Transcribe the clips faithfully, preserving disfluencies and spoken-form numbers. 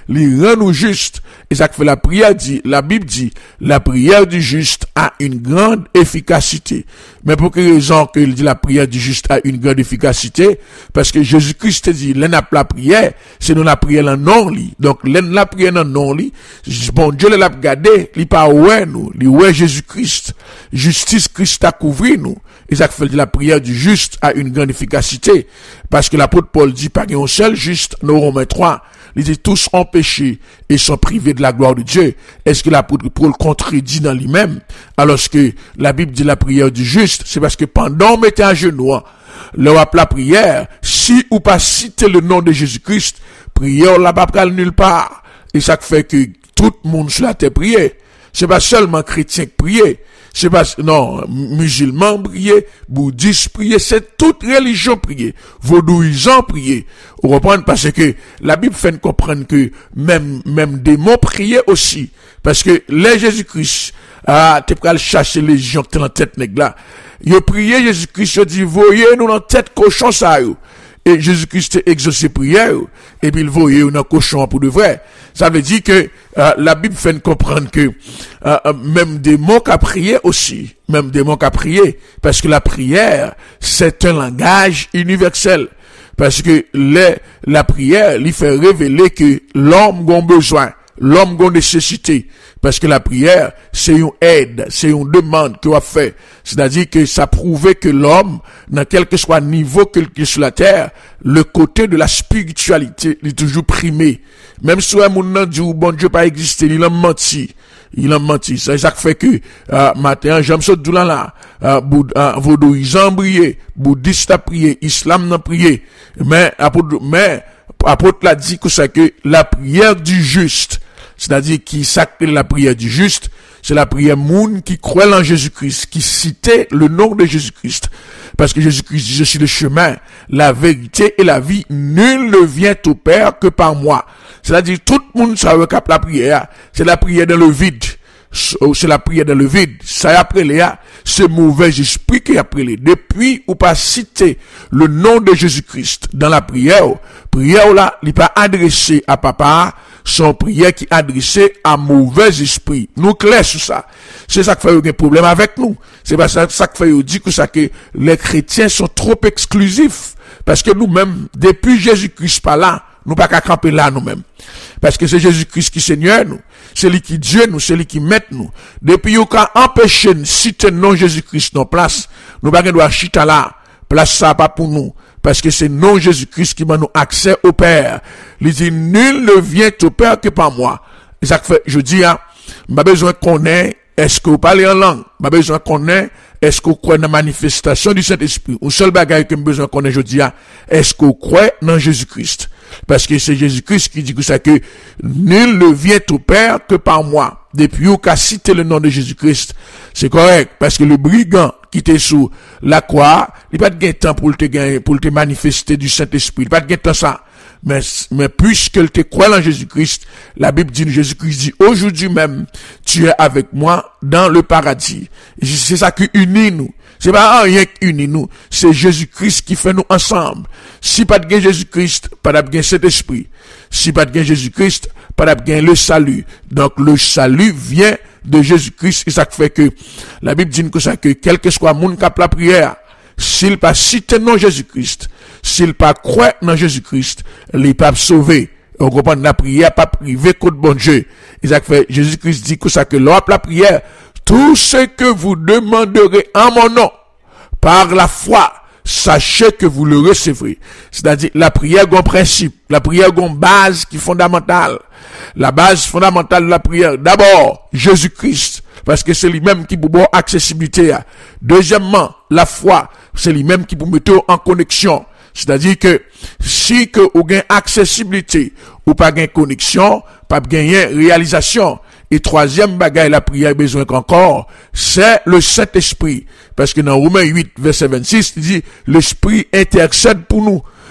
il rend nous juste. Et ça fait la prière dit, la Bible dit, la prière du juste a une grande efficacité. Mais pour quelle raison qu'il dit la prière du juste a une grande efficacité? Parce que Jésus-Christ dit, l'un n'a pas la prière, c'est nous la prière en non-lit. Donc, l'un la prière en non-lit, bon Dieu l'a regardé, il pas ouais nous, il ouais Jésus-Christ. Justice Christ a couvert nous. Et ça fait la prière du juste a une grande efficacité. Parce que l'apôtre Paul dit, pas qu'un seul juste, nous Romains trois, il dit tous ont péché et sont privés de la gloire de Dieu. Est-ce que l'apôtre Paul contredit dans lui-même? Alors que la Bible dit la prière du juste, c'est parce que pendant on mettait à genoux, leur la prière, si ou pas citer le nom de Jésus-Christ, prière là pas pral nulle part. Et ça fait que tout le monde sur la terre priait. C'est pas seulement chrétien qui priait. C'est pas, non, musulmans prier, bouddhistes prier, c'est toute religion prier, vaudouisants prier. Vous comprenez? Parce que la Bible fait comprendre que même, même démons priaient aussi. Parce que les Jésus-Christ, ah, t'es prêt à chercher les gens qui sont dans tête nègre là. Ils priaient Jésus-Christ, ils dit, voyez nous dans tête cochon ça, yo. Et Jésus-Christ exaucé prière, et puis il voyait un cochon pour de vrai. Ça veut dire que euh, la Bible fait comprendre que euh, même des mots qu'à prier aussi, même des mots qu'à prier, parce que la prière, c'est un langage universel. Parce que les, la prière, il fait révéler que l'homme a besoin, l'homme a nécessité. Parce que la prière, c'est une aide, c'est une demande qu'on a fait. C'est-à-dire que ça prouvait que l'homme, dans quel que soit le niveau qu'il est sur la terre, le côté de la spiritualité, il est toujours primé. Même si un monde dit, bon Dieu pas existé, il a menti. Il a menti. C'est ça qui fait que, euh, matin, j'aime ça tout là, là, euh, euh, vaudouisants brillé, bouddhistes a prié, islam n'a prié. Mais, apôtre, mais, apôtre l'a dit que c'est que la prière du juste, c'est-à-dire qui s'appelle la prière du juste, c'est la prière moun qui croit en Jésus-Christ, qui citait le nom de Jésus-Christ. Parce que Jésus-Christ dit, je suis le chemin, la vérité et la vie, nul ne vient au Père que par moi. C'est-à-dire, tout le monde savait qu'à la prière, c'est la prière dans le vide. C'est la prière dans le vide. Ça après là, ce mauvais esprit qui a appelé. Depuis ou pas citer le nom de Jésus-Christ dans la prière, prière là, il n'est pas adressé à papa, son prière qui est adressée à mauvais esprit. Nous clair sur ça. C'est ça qui fait un problème avec nous. C'est pas ça, ça qui fait dire que ça que les chrétiens sont trop exclusifs. Parce que nous-mêmes, depuis Jésus-Christ pas là, nous pas qu'à camper là nous-mêmes. Parce que c'est Jésus-Christ qui Seigneur nous. C'est lui qui Dieu nous, c'est lui qui met nous. Depuis qu'on a empêché de citer le nom Jésus-Christ dans place, nous pas doit chita là. Place ça pas pour nous. Parce que c'est non Jésus-Christ qui m'a nous accès au Père. Il dit, nul ne vient au Père que par moi. Et ça fait, je dis, hein, m'a besoin qu'on ait, est-ce que vous parlez en langue? M'a besoin qu'on ait, est-ce que vous croyez dans la manifestation du Saint-Esprit? Ou seul bagage que m'a besoin qu'on ait, je dis, hein, est-ce que vous croyez dans Jésus-Christ? Parce que c'est Jésus-Christ qui dit que ça que nul ne vient au Père que par moi. Depuis où qu'a cité le nom de Jésus-Christ, c'est correct. Parce que le brigand qui était sous la croix, il n'a pas de temps pour te, pour te manifester du Saint-Esprit. Il n'a pas de temps ça. Mais, mais puisqu'il te croit en Jésus-Christ, la Bible dit, Jésus-Christ dit, aujourd'hui même, tu es avec moi dans le paradis. Et c'est ça qui unit nous. C'est pas rien qui unit nous. C'est Jésus-Christ qui fait nous ensemble. Si pas de Jésus-Christ, pas de Saint-Esprit. Si pas de Jésus-Christ, pas de le salut. Donc, le salut vient de Jésus-Christ. Et ça fait que, la Bible dit que ça que, quel que soit mon cap la prière, s'il pas cité non Jésus-Christ, s'il pas croit dans Jésus-Christ, il pas sauvé. On comprend la prière pas privée contre bon Dieu. Et ça fait, Jésus-Christ dit que ça que l'on la prière, tout ce que vous demanderez en mon nom, par la foi, sachez que vous le recevrez. C'est-à-dire, la prière a un principe, la prière a une base qui est fondamentale. La base fondamentale de la prière, d'abord, Jésus-Christ, parce que c'est lui-même qui vous donne accessibilité. Deuxièmement, la foi, c'est lui-même qui vous met en connexion. C'est-à-dire que si que vous avez accessibilité ou pas gain connexion, pas gagner réalisation. Et troisième bagaille, la prière besoin qu'encore, c'est le Saint-Esprit. Parce que dans Romains huit, verset vingt-six, il dit, l'Esprit intercède pour nous.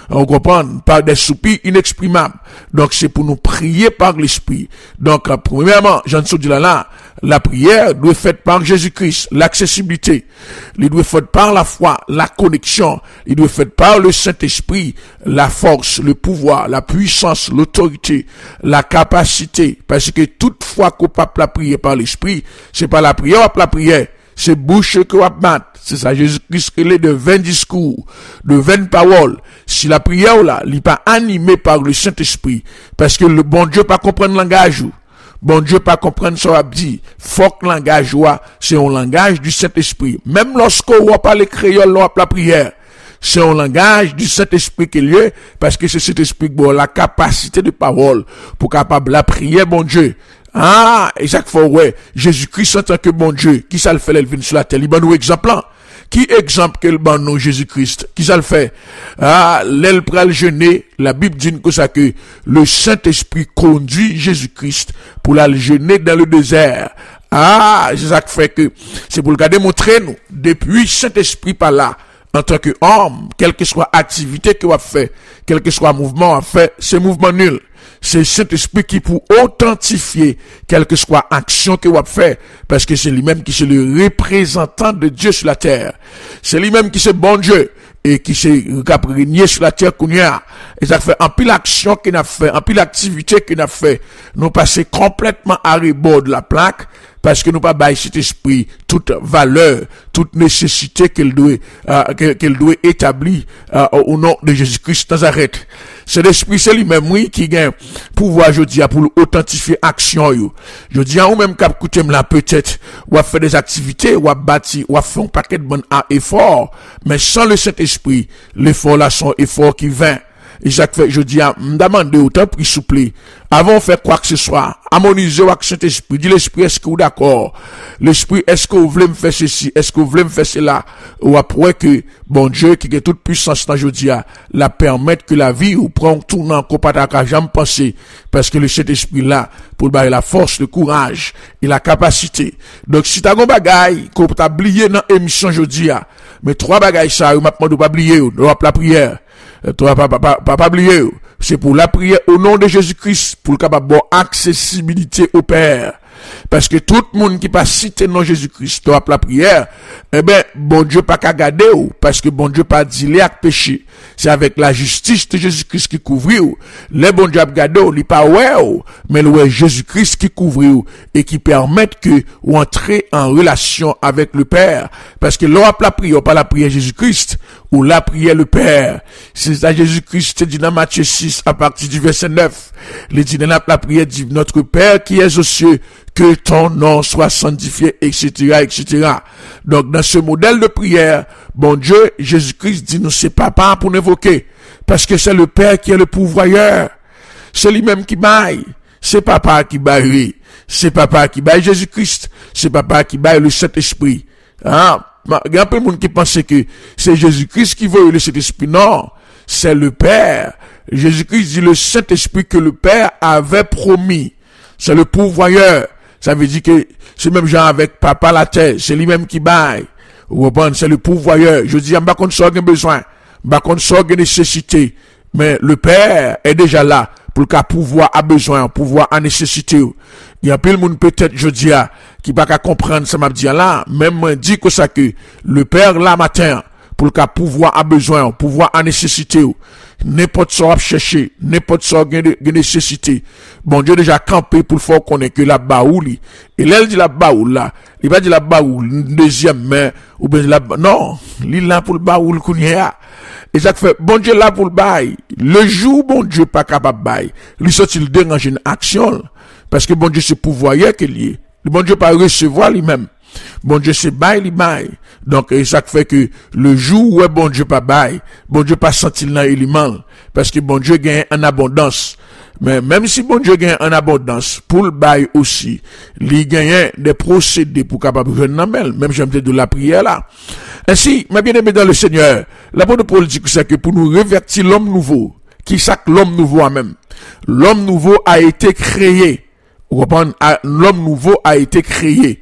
on comprend, par des soupirs inexprimables. Donc c'est pour nous prier par l'esprit. Donc premièrement, j'en suis dit là là, la prière doit être faite par Jésus-Christ, l'accessibilité. Il doit être faite par la foi, la connexion. Il doit être faite par le Saint-Esprit, la force, le pouvoir, la puissance, l'autorité, la capacité. Parce que toutefois qu'on peut la prière par l'esprit, c'est pas la prière, la prière. C'est bouche que va battre. C'est ça, Jésus-Christ, il est de vingt discours, de vingt paroles. Si la prière, là, il n'est pas animée par le Saint-Esprit, parce que le bon Dieu pas comprendre le langage, bon Dieu pas comprendre ce qu'il dit. Faut que le langage, c'est un langage du Saint-Esprit. Même lorsqu'on va parler créole, on la prière. C'est un langage du Saint-Esprit qui est lié, parce que c'est cet esprit qui a la capacité de parole, pour capable la prière, bon Dieu. Ah, et chaque fois, ouais, Jésus-Christ en tant que bon Dieu, qui ça le fait, elle vient sur la terre, il va nous exemple, là. Qui exemple que le ban nous Jésus-Christ? Qui ça le fait? Ah, l'aile pral jeûner, la Bible dit que ça que le Saint-Esprit conduit Jésus-Christ pour la jeûner dans le désert. Ah, c'est ça qui fait que, c'est pour le cas démontrer nous, depuis Saint-Esprit par là, en tant que homme, quelle que soit activité qu'il a fait, quel que soit mouvement a fait, c'est mouvement nul. C'est le Saint-Esprit qui pour authentifier quelle que soit action qu'il a fait, parce que c'est lui-même qui est le représentant de Dieu sur la terre. C'est lui-même qui est bon Dieu et qui s'est régné sur la terre qu'on y a. Et ça fait un pile l'action qu'il a fait, un pile l'activité qu'il a fait, nous passer complètement à rebord de la plaque, parce que nous pas bailler cet esprit toute valeur, toute nécessité qu'elle doit euh, qu'elle doit établir euh, au nom de Jésus-Christ Nazareth. C'est l'esprit c'est lui-même oui qui gagne pouvoir je dis pour authentifier action yo. Je dis ou même cap écouter là peut-être ou faire des activités ou bâtir ou faire un paquet de bon effort, mais sans le Saint-Esprit, l'effort là sont effort qui vient. Et Jacques fait, je dis à m'demander autant prix souple. Avant de faire quoi que ce soit, harmoniser avec Saint-Esprit. Dis l'esprit, est-ce que vous d'accord? L'esprit, est-ce que vous voulez me faire ceci? Est-ce que vous voulez me faire cela? Ou après que, bon Dieu, qui a toute puissance dans je dis à, la permettre que la vie ou prend tout dans qu'on pas à jamais penser. Parce que le Saint-Esprit là, pour barrer la force, le courage et la capacité. Donc, si t'as un bagay, qu'on t'a oublié dans l'émission je dis à, mais trois bagailles ça, ou maintenant de pas oublier, ou la prière. Toi, pas, pas, pas, pas oublier. C'est pour la prière au nom de Jésus-Christ, pour le capable d'avoir accessibilité au Père. Parce que tout le monde qui pas cité non Jésus-Christ, doit la prière, eh ben, bon Dieu pas qu'à garder ou, parce que bon Dieu pas dit les actes péché. C'est avec la justice de Jésus-Christ qui couvre ou. Les bon Dieu a gardé ou, il pas ouais ou, mais le Jésus-Christ qui couvre ou, et qui permet que, ou entrer en relation avec le Père. Parce que l'on a la prière, pas la prière Jésus-Christ, ou la prière le Père. C'est ça Jésus-Christ dit dans Matthieu six, à partir du verset neuf. Il dit dans la prière dit, notre Père qui est aux cieux, que ton nom soit sanctifié, et cetera, et cetera. Donc, dans ce modèle de prière, bon Dieu, Jésus-Christ dit nous, c'est papa pour n'évoquer. Parce que c'est le Père qui est le pourvoyeur. C'est lui-même qui baille. C'est papa qui baille. C'est papa qui baille Jésus-Christ. C'est papa qui baille le Saint-Esprit. Hein? Il y a un peu de monde qui pense que c'est Jésus-Christ qui veut le Saint-Esprit. Non. C'est le Père. Jésus-Christ dit le Saint-Esprit que le Père avait promis. C'est le pourvoyeur. Ça veut dire que c'est même genre avec papa la terre, c'est lui-même qui baille. Ou bon, c'est le pourvoyeur. Je dis, pas qu'on soit besoin, pas qu'on soit nécessité, mais le Père est déjà là pour qu'à pouvoir a besoin, pouvoir a nécessité. Il y a plein de monde peut-être, je dis, qui pas qu'à comprendre ça m'a dit là, même moi dit que ça que le Père là matin, pour qu'à pouvoir a besoin, pouvoir a nécessité. N'importe ce qu'on chercher, n'importe ce qu'on a nécessité. Bon Dieu déjà campé pour le faire connaître que la baouli. Et là, il dit la baouli là. Il va dire la baouli, une deuxième main, ou bien la non, il est là pour le baouli qu'on y a. Et ça fait, bon Dieu là pour le bail. Le jour, bon Dieu pas capable de bail. Lui sorti le déranger une action. Parce que bon Dieu c'est pourvoyeur qu'il y est. Bon Dieu pas recevoir lui-même. Bon Dieu c'est bail, li bail. Donc, et ça fait que le jour où bon Dieu pas bail, bon Dieu pas senti dans l'élément. Parce que bon Dieu gagne en abondance. Mais même si bon Dieu gagne en abondance, pour le bail aussi, il gagne des procédés pour capable de revenir même j'aime de la prière là. Ainsi, mes bien-aimés dans le Seigneur, l'apôtre Paul dit que c'est que pour nous revertir l'homme nouveau, qui ça que l'homme nouveau a même. L'homme nouveau a été créé. Vous comprenez? L'homme nouveau a été créé.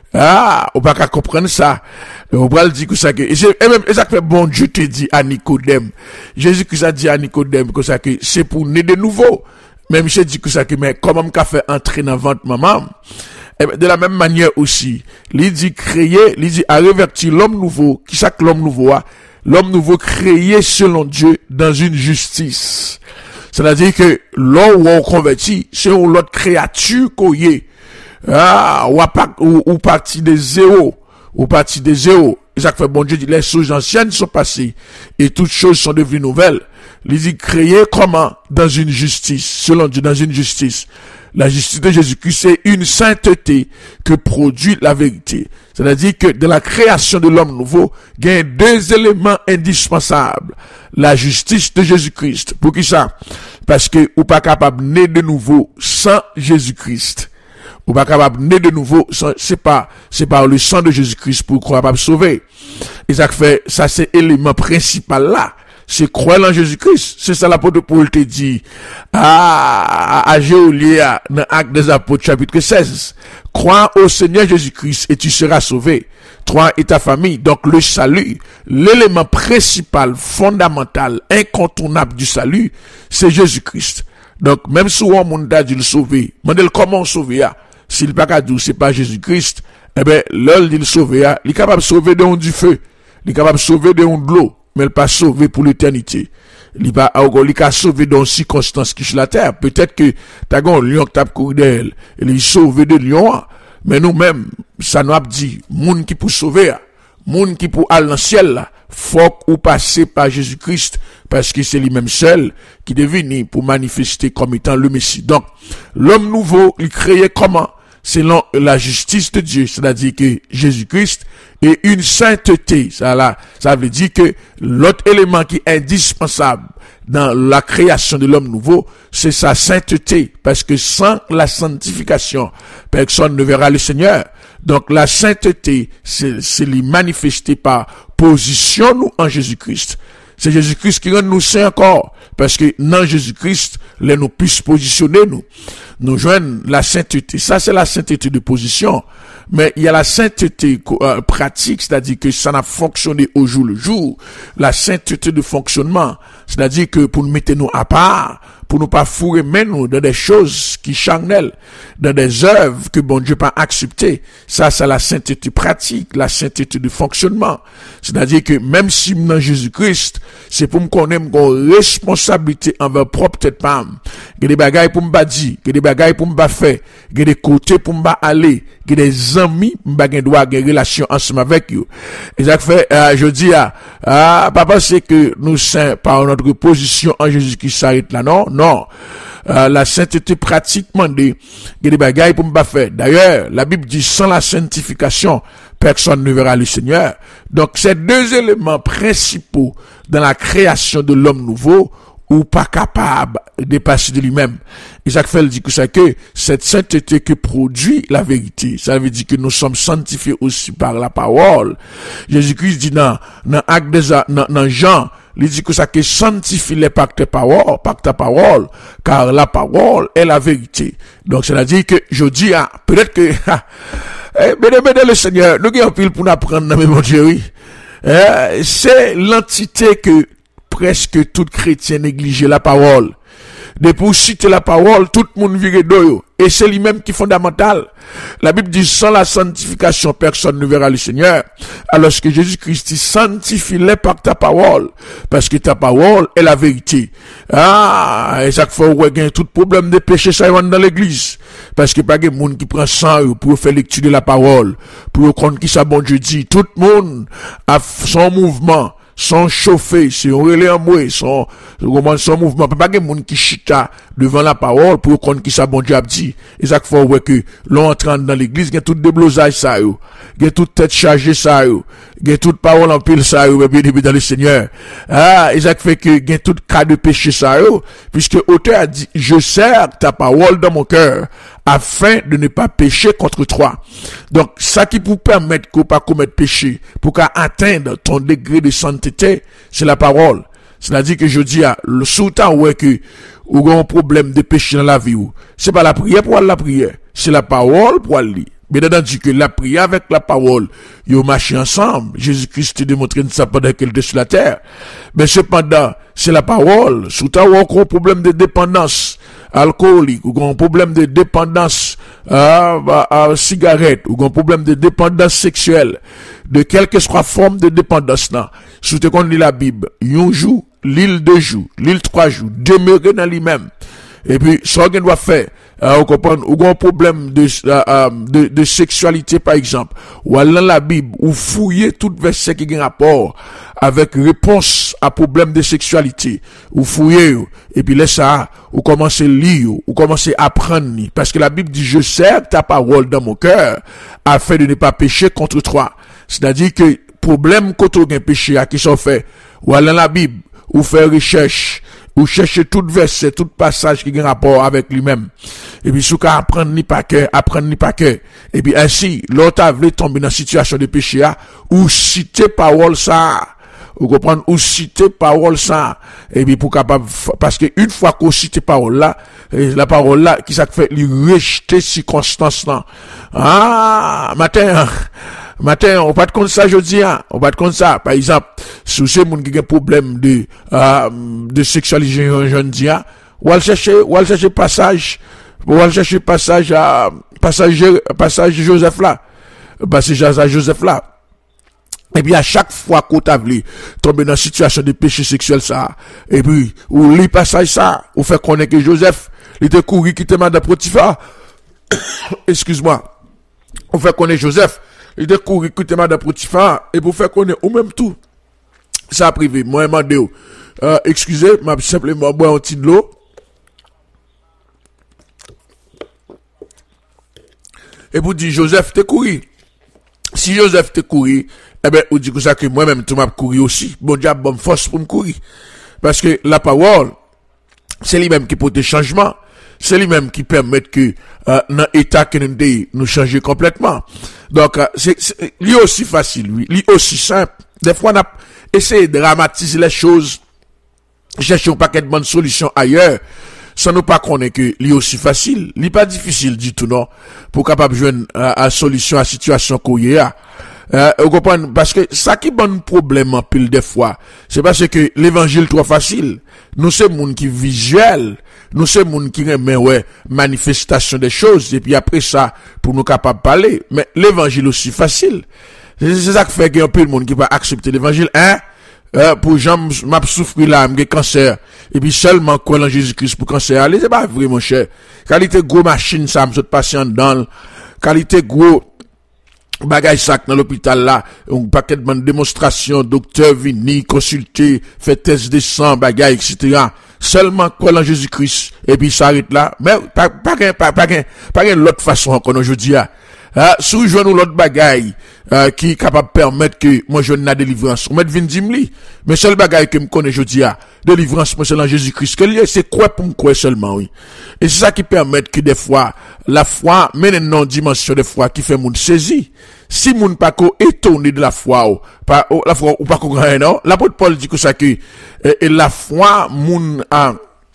Ah, on pas qu'à comprendre ça. On va le dire que ça que, et c'est- et même, et ça que bon Dieu te dit à Nicodème. Jésus Christ a dit à Nicodème que ça que c'est pour naître de nouveau. Même Michel dit que ça que, mais comment m'a fait entrer dans ventre maman? Et ben, de la même manière aussi, il dit créer, il dit à revertir l'homme nouveau. Qui ça que l'homme nouveau a? L'homme nouveau créé selon Dieu dans une justice. C'est-à-dire que l'homme où on convertit, c'est une autre créature qu'on y est. Ah, ou, pas, ou, ou parti de zéro, ou parti de zéro. Et ça fait bon Dieu dit, les choses anciennes sont passées, et toutes choses sont devenues nouvelles. Il dit, créé comment? Dans une justice, selon Dieu, dans une justice. La justice de Jésus-Christ, c'est une sainteté que produit la vérité. C'est-à-dire que dans la création de l'homme nouveau, il y a deux éléments indispensables. La justice de Jésus-Christ. Pour qui ça? Parce que ou pas capable de naître de nouveau sans Jésus-Christ. Ou pas capable de naître de nouveau, c'est pas, c'est par le sang de Jésus-Christ pour qu'on capable de sauver. Et ça fait, ça c'est l'élément principal là. C'est croire en Jésus-Christ. C'est ça l'apôtre Paul te dit à, à Géolia, dans Actes des Apôtres, chapitre seize. Crois au Seigneur Jésus-Christ et tu seras sauvé. Toi et ta famille. Donc le salut, l'élément principal, fondamental, incontournable du salut, c'est Jésus-Christ. Donc même si on m'a dit le sauver, demandez comment sauver. S'il pas qu'à dire c'est pas Jésus-Christ, eh ben l'heure dit le sauver, il est capable de sauver de du feu, il est capable de sauver de l'eau. Mais il pas sauvé pour l'éternité. Il pas, il pas sauvé dans une circonstance qui sur la terre. Peut-être que t'as un lion qui tape couru d'elle. Il est sauvé de lion. Mais nous-mêmes, ça nous a dit, moun qui pour sauver, moun qui pour aller dans le ciel, faut ou passer par Jésus-Christ, parce que c'est lui-même seul qui est venu pour manifester comme étant le Messie. Donc, l'homme nouveau, il créé comment? Selon la justice de Dieu, c'est-à-dire que Jésus-Christ est une sainteté. Ça, là, ça veut dire que l'autre élément qui est indispensable dans la création de l'homme nouveau, c'est sa sainteté. Parce que sans la sanctification, personne ne verra le Seigneur. Donc la sainteté, c'est, c'est lui manifester par position nous en Jésus-Christ. C'est Jésus-Christ qui rend nous saints encore. Parce que dans Jésus-Christ, là, nous puissions positionner nous. Nous joignons la sainteté. Ça, c'est la sainteté de position. Mais il y a la sainteté euh, pratique, c'est-à-dire que ça n'a fonctionné au jour le jour. La sainteté de fonctionnement, c'est-à-dire que pour nous mettre nous à part, pour nous pas fourrer nous dans des choses qui charnelles, dans des œuvres que bon Dieu pas accepté. Ça, c'est la sainteté pratique, la sainteté de fonctionnement. C'est-à-dire que même si dans Jésus-Christ, c'est pour me connaître une responsabilité envers propre tête pas. Il y a des bagailles pour me dire, il y a des bagailles pour me faire, il y a des côtés pour me aller, il y a des amis pour me doit avoir une relation ensemble avec eux. Et ça fait, euh, je dis à, ah, pas penser que nous saints par notre position en Jésus-Christ s'arrête là, non, non. Euh, la sainteté pratiquement des, il y a des bagailles pour me faire. D'ailleurs, la Bible dit sans la sanctification, personne ne verra le Seigneur. Donc, ces deux éléments principaux dans la création de l'homme nouveau, ou pas capable de dépasser de lui-même. Isaac Fell dit que c'est que cette sainteté que produit la vérité. Ça veut dire que nous sommes sanctifiés aussi par la parole. Jésus-Christ dit dans, dans acte des, dans, dans Jean, il dit que ça que sanctifie les par ta parole, par ta parole, car la parole est la vérité. Donc, c'est-à-dire que je dis, ah, peut-être que, eh, bénémoine le Seigneur, nous avons pile pour nous apprendre dans mon Dieu, oui. Eh, c'est l'entité que presque tout chrétien néglige la parole. De pour citer la parole, tout le monde vire d'eux. Et c'est lui-même qui est fondamental. La Bible dit, sans la sanctification, personne ne verra le Seigneur. Alors que Jésus-Christ sanctifie-les par ta parole. Parce que ta parole est la vérité. Ah, et chaque fois où il y a tout problème de péché, ça va dans l'église. Parce que pas de monde qui prend sang pour faire lecture de la parole. Pour comprendre qui ça bon Dieu dit. Tout le monde a son mouvement. Son chauffé, c'est un relais en moi, son, son mouvement. Pas de monde qui chita devant la parole pour qu'on qui ça bon Dieu a dit. Et ça faut ouais que l'on entre dans l'église, il y a tout déblosage ça yo. Il y a toute tête chargée ça yo. Il y a toute parole en pile ça yo, bien bien dans le Seigneur. Ah, et ça fait que il y a tout cas de péché ça yo, puisque auteur a dit je sers ta parole dans mon cœur afin de ne pas pécher contre toi. Donc ça qui vous permet qu'on pas commettre péché, pour qu'à atteindre ton degré de sainteté, c'est la parole. C'est-à-dire que je dis à le sous-temps ouais que ou un problème de péché dans la vie, c'est pas la prière pour la prière, c'est la parole pour aller. Bien entendu que la prière avec la parole, ils marché ensemble. Jésus-Christ a démontré ça pendant qu'il était sur la terre. Mais cependant, c'est la parole. Sous ta ou un problème de dépendance alcoolique, ou un problème de dépendance à, à, à cigarette, ou un problème de dépendance sexuelle, de quelque soit forme de dépendance, là. Sous te qu'on lit la Bible, un jour, l'île deux jours, l'île trois jours, demeurer dans lui-même. Et puis, ce qu'on doit faire, euh, on comprend, ou un problème de, euh, de, de sexualité, par exemple, ou aller dans la Bible, ou fouiller tout verset qui a rapport avec réponse à problème de sexualité, ou fouiller, et puis laisse ça, ou commencer à lire, ou commencer à apprendre, parce que la Bible dit, je sers ta parole dans mon cœur, afin de ne pas pécher contre toi. C'est-à-dire que, problème quand on a un péché, à qui sont fait, ou aller dans la Bible, ou faire recherche, ou chercher tout verset, tout passage qui a rapport avec lui-même. Et puis, sous qu'à apprendre ni pas que, apprendre ni pas que. Et puis, ainsi, l'autre a voulu tomber dans une situation de péché, ou citer parole ça, ou comprendre, ou citer parole ça. Et puis, pour capable, parce que une fois qu'on cite parole là, la parole là, qui ça fait, lui rejeter circonstance là. Ah, matin, matin, on pas de compte ça, je dis, hein. On pas de compte ça. Par exemple, si c'est moun qui a un problème de, euh, de sexualité, je dis, hein, ou aller chercher, ou aller chercher passage, ou aller chercher passage à, passage, passage Joseph là. Passage à Joseph là. Et puis, à chaque fois qu'on t'a voulu tomber dans une situation de péché sexuel ça, et puis, ou lit passage ça, ou fait connaître que Joseph, il était couru, qui était madame Potiphar. Excuse-moi. On fait connaître Joseph, il était couru, qui était madame Potiphar, et pour faire connaître, ou même tout. Ça a privé. Moi, je m'en euh, excusez, m'a simplement boire un petit de l'eau. Et pour dire, Joseph, t'es couru. Si Joseph t'es couru, eh ben, on dit que ça que moi-même, tu m'as couru aussi. Bon Dieu, bonne force pour me courir. Parce que la parole, c'est lui-même qui porte des changements. C'est lui-même qui permet que, euh, dans l'état que nous nous changer complètement. Donc, euh, c'est, c'est, lui aussi facile, lui. Lui aussi simple. Des fois, on a essayé de dramatiser les choses, chercher un paquet de bonnes solutions ailleurs, sans nous pas connaître que lui aussi facile. Lui pas difficile du tout, non. Pour capable de joindre euh, à solution à situation qu'on y a. Euh, vous comprenez? Parce que ça qui bon problème en pile des fois, c'est parce que l'évangile trop facile. Nous c'est monde qui visuel, nous c'est monde qui remet ouais manifestation des choses et puis après ça pour nous capable parler. Mais l'évangile aussi facile. C'est, c'est ça qui fait qu'il y a un peu de monde qui va accepter l'évangile, hein? Euh, pour gens m'a souffrir là, m'ai cancer et puis seulement quoi en Jésus-Christ pour cancer. Allez, c'est pas vrai mon cher. Qualité gros machine ça me saute patient dans. Qualité gros bagay sac dans l'hôpital là, un paquet de démonstration, docteur vini, consulter, fait test de sang, bagay, et cetera. Seulement quoi en Jésus-Christ, et puis s'arrête là. Mais, pas, pas, pas, pas, pas, pas, pas l'autre façon encore aujourd'hui, ah. Ah, sous jouer nous l'autre bagaille, euh, qui est capable de permettre que moi je n'ai délivrance. On met vin dimli. Mais seul bagaille que me connais aujourd'hui, ah, délivrance, moi c'est dans Jésus-Christ. Que c'est quoi pour me croire seulement, oui. Et c'est ça qui permet que des fois, la foi mène une non-dimension de foi qui fait moun saisi. Si moun pas ko étonné de la foi, ou, pas, ou, la foi, ou pas ko grand, non? L'apôtre Paul dit que ça que, et, et la foi, moun, ah,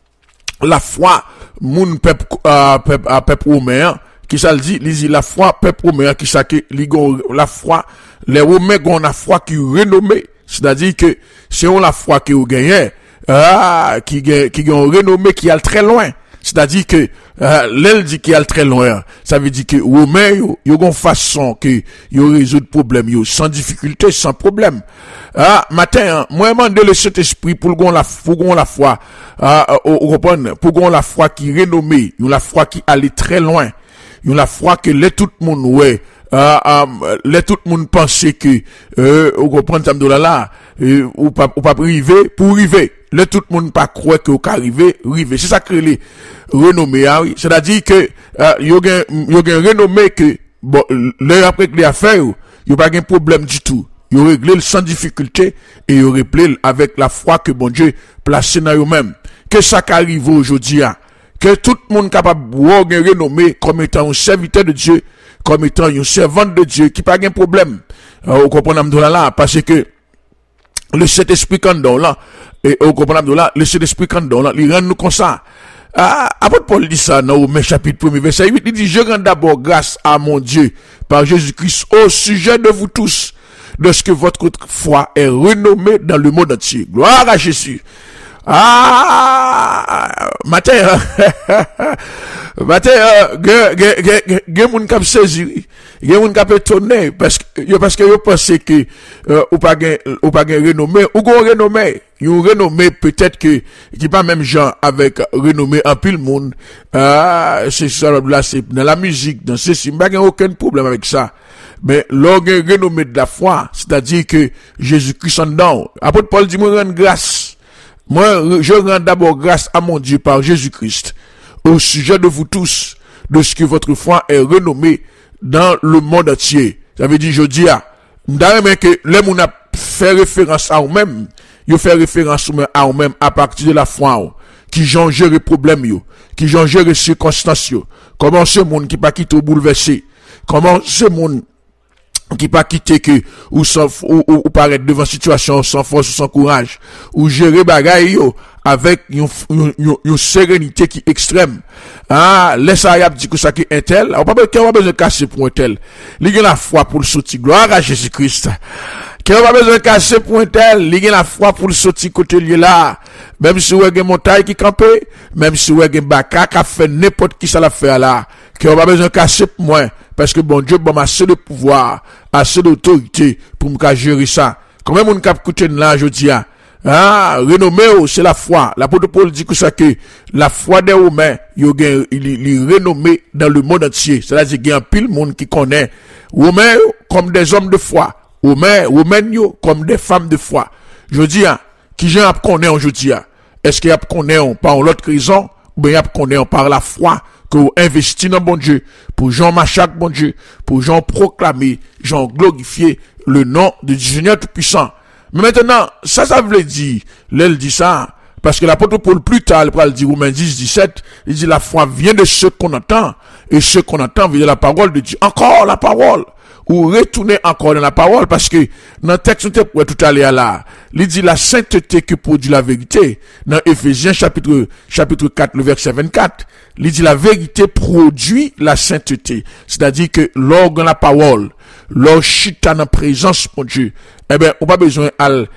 la foi, moun peuple, euh, peuple, euh, peuple romain, qui ça le dit, il la foi, peuple romain, qui ça que, la foi, les romains ont la foi qui renommée. C'est-à-dire que, c'est on la foi qui ont gagné, ah, qui, qui ont renommé, qui a très loin. C'est-à-dire que, euh, l'elle dit qu'il a très loin. Ça veut dire que, romains, yo, yo gon façon que, yo résoudre problème, yo, sans difficulté, sans problème. Ah, matin, hein, moi, demande le Saint-Esprit pour gon la, pour gon la foi, ah, vous comprenez, pour gon la foi qui renommée, yo la foi qui allait très loin. Yo la foi que les tout le monde, ouais, euh, euh, les tout le monde pensait que, euh, vous comprenez, ça me là, là, euh, ou pas, ou pas priver, pour arriver. Le tout le monde pas croire que vous arriver, arriver. C'est ça que les renommés, ah oui. C'est-à-dire que, euh, y a un renommé que, bon, l'heure après que les affaires, y a pas de problème du tout. Y a réglé sans difficulté et y a réglé avec la foi que bon Dieu placé dans eux-mêmes. Que ça qui arrive aujourd'hui, ah, que tout le monde capable de renommer comme étant un serviteur de Dieu, comme étant un servant de Dieu, qui pas de problème. Euh, vous comprenez là, parce que le Saint-Esprit quand là, et vous comprenez là, le Saint-Esprit quand là, il rend nous comme ça. Ah, apôtre Paul dit ça dans Romains chapitre un verset huit, il dit, je rends d'abord grâce à mon Dieu par Jésus-Christ au sujet de vous tous, de ce que votre foi est renommée dans le monde entier. Gloire à Jésus. Ah, matin, matin, gen moun kap saisi, gen moun kap étonné, parce que, parce que yo pense que, euh, ou pas gen, ou pas gen renommé, ou gon renommé, yon renommé peut-être que, qui pas même genre avec renommé en pile monde, ah, c'est ça, là, c'est dans la musique, dans ceci, pas gen aucun problème avec ça. Mais l'orgueil renommé de la foi, c'est-à-dire que Jésus-Christ en dedans, apôtre Paul dit, moi rendre grâce. Moi, je rends d'abord grâce à mon Dieu par Jésus-Christ au sujet de vous tous, de ce que votre foi est renommée dans le monde entier. Ça veut dire, je dis, ah, d'ailleurs, que les gens a fait référence à eux-mêmes, ils fait référence à eux-mêmes à partir de la foi, qui ont géré les problèmes, qui ont géré les circonstances, comment ce monde qui pas quitté ou bouleversé, comment ce monde qui pas quitter que ou sans ou, ou, ou paraître devant situation sans force ou sans courage ou gérer bagaille yo avec une une sérénité qui extrême. Ah, laisse ça y a dit que ça qui est tel, on pas besoin de casser pour un tel. Il y a la foi pour le sortir, gloire à Jésus-Christ. Qui pas besoin de casser pour un tel, il y a la foi pour le sortir côté lié là. Même si vous avez une montagne qui campe, même si vous avez un baka qui a fait n'importe qui ça l'a fait là. Qui pas besoin de casser pour moi. Parce que bon Dieu m'a assez de pouvoir, assez d'autorité pour me gérer ça. Quand même on cap écouter là je dis ah renommé c'est la foi. L'apôtre Paul dit que ça que la foi des Romains il est renommé dans le monde entier. C'est-à-dire qu'il y a un pile monde qui connaît Romains comme des hommes de foi, Romains Romains comme des femmes de foi. Je dis qui j'ai connaît aujourd'hui. Est-ce qu'il y a connaît par l'autre raison ou bien il y a connaît par la foi? Que vous investissez dans bon Dieu, pour Jean Machac bon Dieu, pour Jean proclamer, Jean glorifier le nom du Seigneur Tout-Puissant. Mais maintenant, ça, ça veut dire, l'elle dit ça, parce que l'apôtre Paul plus tard, il dit Romains dix, dix-sept, il dit la foi vient de ce qu'on entend, et ce qu'on entend vient de la parole de Dieu. Encore la parole. Ou retourner encore dans la parole, parce que dans le texte, nous pourrait tout aller à là. Il dit la sainteté que produit la vérité. Dans Éphésiens chapitre, chapitre quatre, le verset vingt-quatre, il dit la vérité produit la sainteté. C'est-à-dire que l'organe la parole, l'orchita dans la présence de Dieu, eh ben, on n'a pas besoin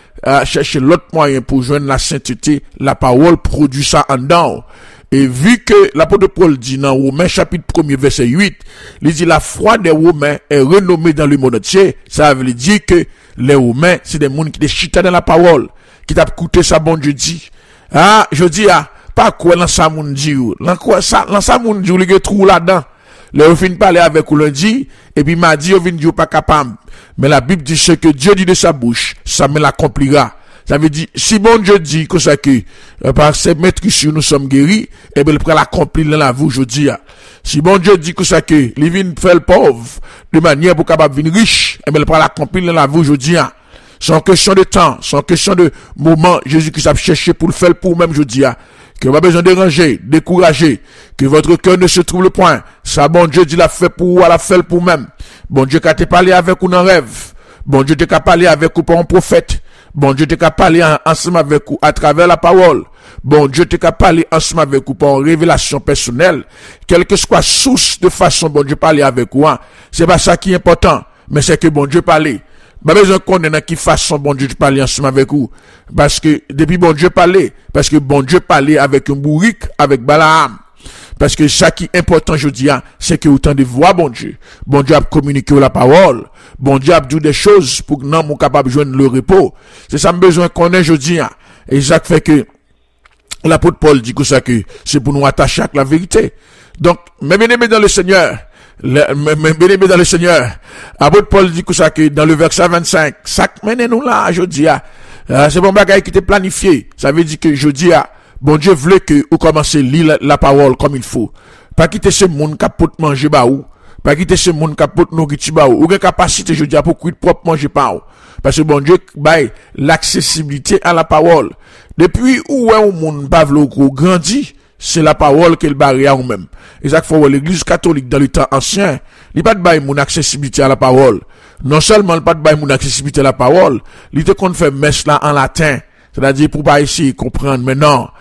à chercher l'autre moyen pour joindre la sainteté. La parole produit ça en dedans. Et vu que l'apôtre Paul dit dans Romains chapitre un verset huit, il dit la foi des Romains est renommée dans le monde entier. Ça veut dire que les Romains, c'est des gens qui sont chita dans la parole, qui t'a écouté ça bon Dieu dit. Ah, je dis, ah, pas quoi dans ça moun dit, dans quoi ça, dans ça moun dit, il y a trou là-dedans. Le fin parler avec ou lundi, et puis m'a dit, vin dit pas capable. Mais la Bible dit ce que Dieu dit de sa bouche, ça me l'accomplira. Ça veut dire, si bon Dieu dit que ça que, euh, par ses maîtrises, nous sommes guéris, eh bien, il peut l'accomplir dans la vie aujourd'hui. Si bon Dieu dit que ça que, il vient faire le pauvre, de manière pour capable venir riche, eh bien, il peut l'accomplir dans la vie aujourd'hui. Sans question de temps, sans question de moment, Jésus-Christ a cherché pour le faire pour même aujourd'hui. Que pas besoin de déranger, décourager, que votre cœur ne se trouble point. Ça, bon Dieu dit l'a fait pour vous, l'a fait pour même. Bon Dieu qui a te parlé avec vous dans rêve. Bon Dieu qui a parlé avec vous par un prophète. Bon Dieu t'a parlé ensemble avec vous à travers la parole. Bon Dieu t'a parlé ensemble avec vous par une révélation personnelle. Quelle que soit la source de façon bon Dieu parler avec vous, hein, c'est pas ça qui est important, mais c'est que bon Dieu parler. Pas besoin qu'on ait dans qui façon bon Dieu parler ensemble avec vous. Parce que depuis bon Dieu parler, parce que bon Dieu parler avec un bourrique, avec Balaam. Parce que ça qui est important, je dis, c'est que autant de voix, bon Dieu. Bon Dieu a communiqué la parole. Bon Dieu a dit des choses pour que nous soyons capables de joindre le repos. C'est ça, besoin qu'on ait, je dis, et ça fait que l'apôtre Paul dit que ça que c'est pour nous attacher à la vérité. Donc, mes bien-aimés dans le Seigneur, mes bien-aimés dans le Seigneur, l'apôtre Paul dit que ça que dans le verset vingt-cinq, ça mène nous là, je dis, c'est bon bagage qui était planifié. Ça veut dire que je dis, bon Dieu voulait que vous commencez à lire la, la parole comme il faut. Pas quitter ce monde qui peut manger ba ou. Pas quitter ce monde qui peut nourrir ba ou. Ou une capacité, je dis, pour qu'il propre manger pas ou. Parce que bon Dieu, bail l'accessibilité à la parole. Depuis où est au monde pas vle grandi, c'est la parole qu'elle barre à ou même. Et ça faut l'église catholique dans le temps ancien, il pas de bail mon accessibilité à la parole. Non seulement il pas de bail mon accessibilité à la parole, il te qu'on fait messe là en latin. C'est-à-dire pour pas essayer comprendre maintenant.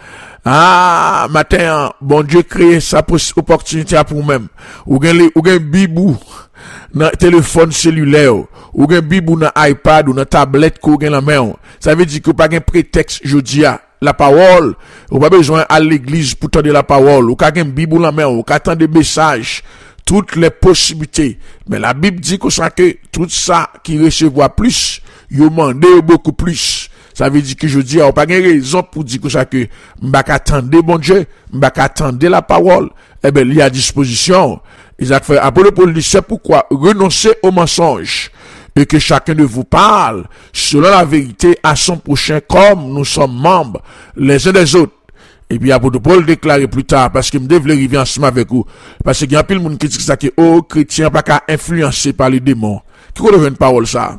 Ah, matin, bon Dieu crée sa opportunité pour vous-même. Ou gen ou gen bibou dans téléphone cellulaire, ou gen bibou dans iPad ou dans tablette ko gen la main. Ça veut dire que pas gen prétexte jodia. La parole, ou pas besoin à l'église pour tendre la parole, ou ka gen bibou la main, ou ka tendre des messages, toutes les possibilités. Mais la Bible dit que ça que tout ça qui recevoir plus, yo mande beaucoup plus. Ça veut dire que je dis, on pas de raison pour dire que ça que m'bak attendre bon Dieu, m'bak attendre la parole. Eh ben, il y a disposition. Isaac fait, Apôtre Paul dit, c'est pourquoi renoncer au mensonge et que chacun de vous parle selon la vérité à son prochain comme nous sommes membres les uns des autres. Et puis, Apôtre Paul déclare plus tard, parce que me devait arriver ensemble avec vous, parce qu'il y a un pile monde qui dit ça que, oh, chrétien pas qu'à influencer par les démons. Qui connaît une parole ça?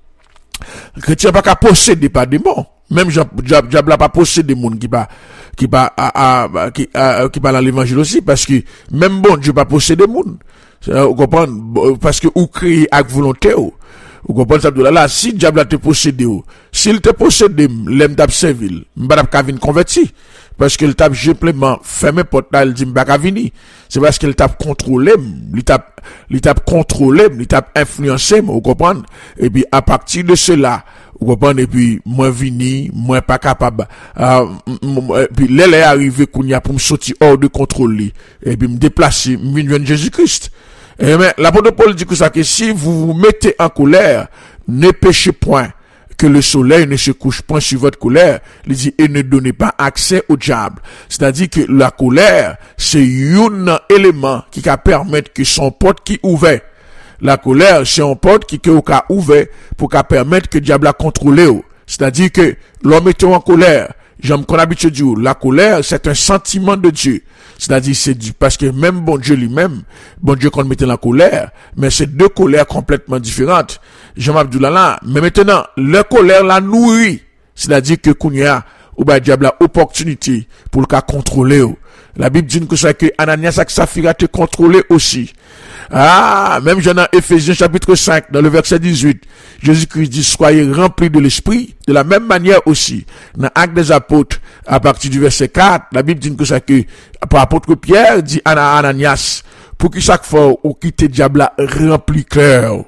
Chrétien pas qu'à posséder par démons. Même diable n'a pas possédé des gens qui pas qui pas à, à, qui à, qui parle dans l'évangile aussi, parce que même bon Dieu pas posséder des gens. Vous comprenez? Parce que ou créé avec volonté. Vous comprenez ça? Là, si diable a te possédé, s'il te possède, l'aime t'a servi, m'bada pas venir converti. Parce qu'il t'a simplement fermé porte là, il dit m'bada pas venir. C'est parce qu'il t'a contrôlé, il t'a, il t'a contrôlé, il t'a influencé, vous comprenez? Et puis, à partir de cela, vous comprenez? Et puis, moi vini, moi pas capable, euh, puis, l'elle est arrivé qu'on y a pour me sortir hors de contrôle, et puis me déplacer, me venir Jésus-Christ. Et mais, l'apôtre Paul dit que ça, que si vous vous mettez en colère, ne péchez point, que le soleil ne se couche point sur votre colère. Il dit, et ne donnez pas accès au diable. C'est-à-dire que la colère, c'est un élément qui va permettre que son porte qui ouvert. La colère, c'est un porte qui est ouvert pour permettre que le diable a contrôlé. C'est-à-dire que l'homme est en colère. J'aime qu'on habite de dire, la colère, c'est un sentiment de Dieu. C'est-à-dire, c'est du, parce que même bon Dieu lui-même, bon Dieu qu'on mettait la colère, mais c'est deux colères complètement différentes. J'aime Abdoulala, mais maintenant, la colère la nourrit. C'est-à-dire que Kounia, ou bah, diable a opportunité pour le cas contrôler. La Bible dit que ça, que Ananias et Saphira te contrôler aussi. Ah, même dans Ephésiens chapitre cinq, dans le verset dix-huit, Jésus-Christ dit, soyez remplis de l'esprit, de la même manière aussi. Dans Actes des Apôtres, à partir du verset quatre, la Bible dit que ça, que, par apôtre Pierre dit à Ananias, pour que chaque fois, ou quitte diable rempli cœur.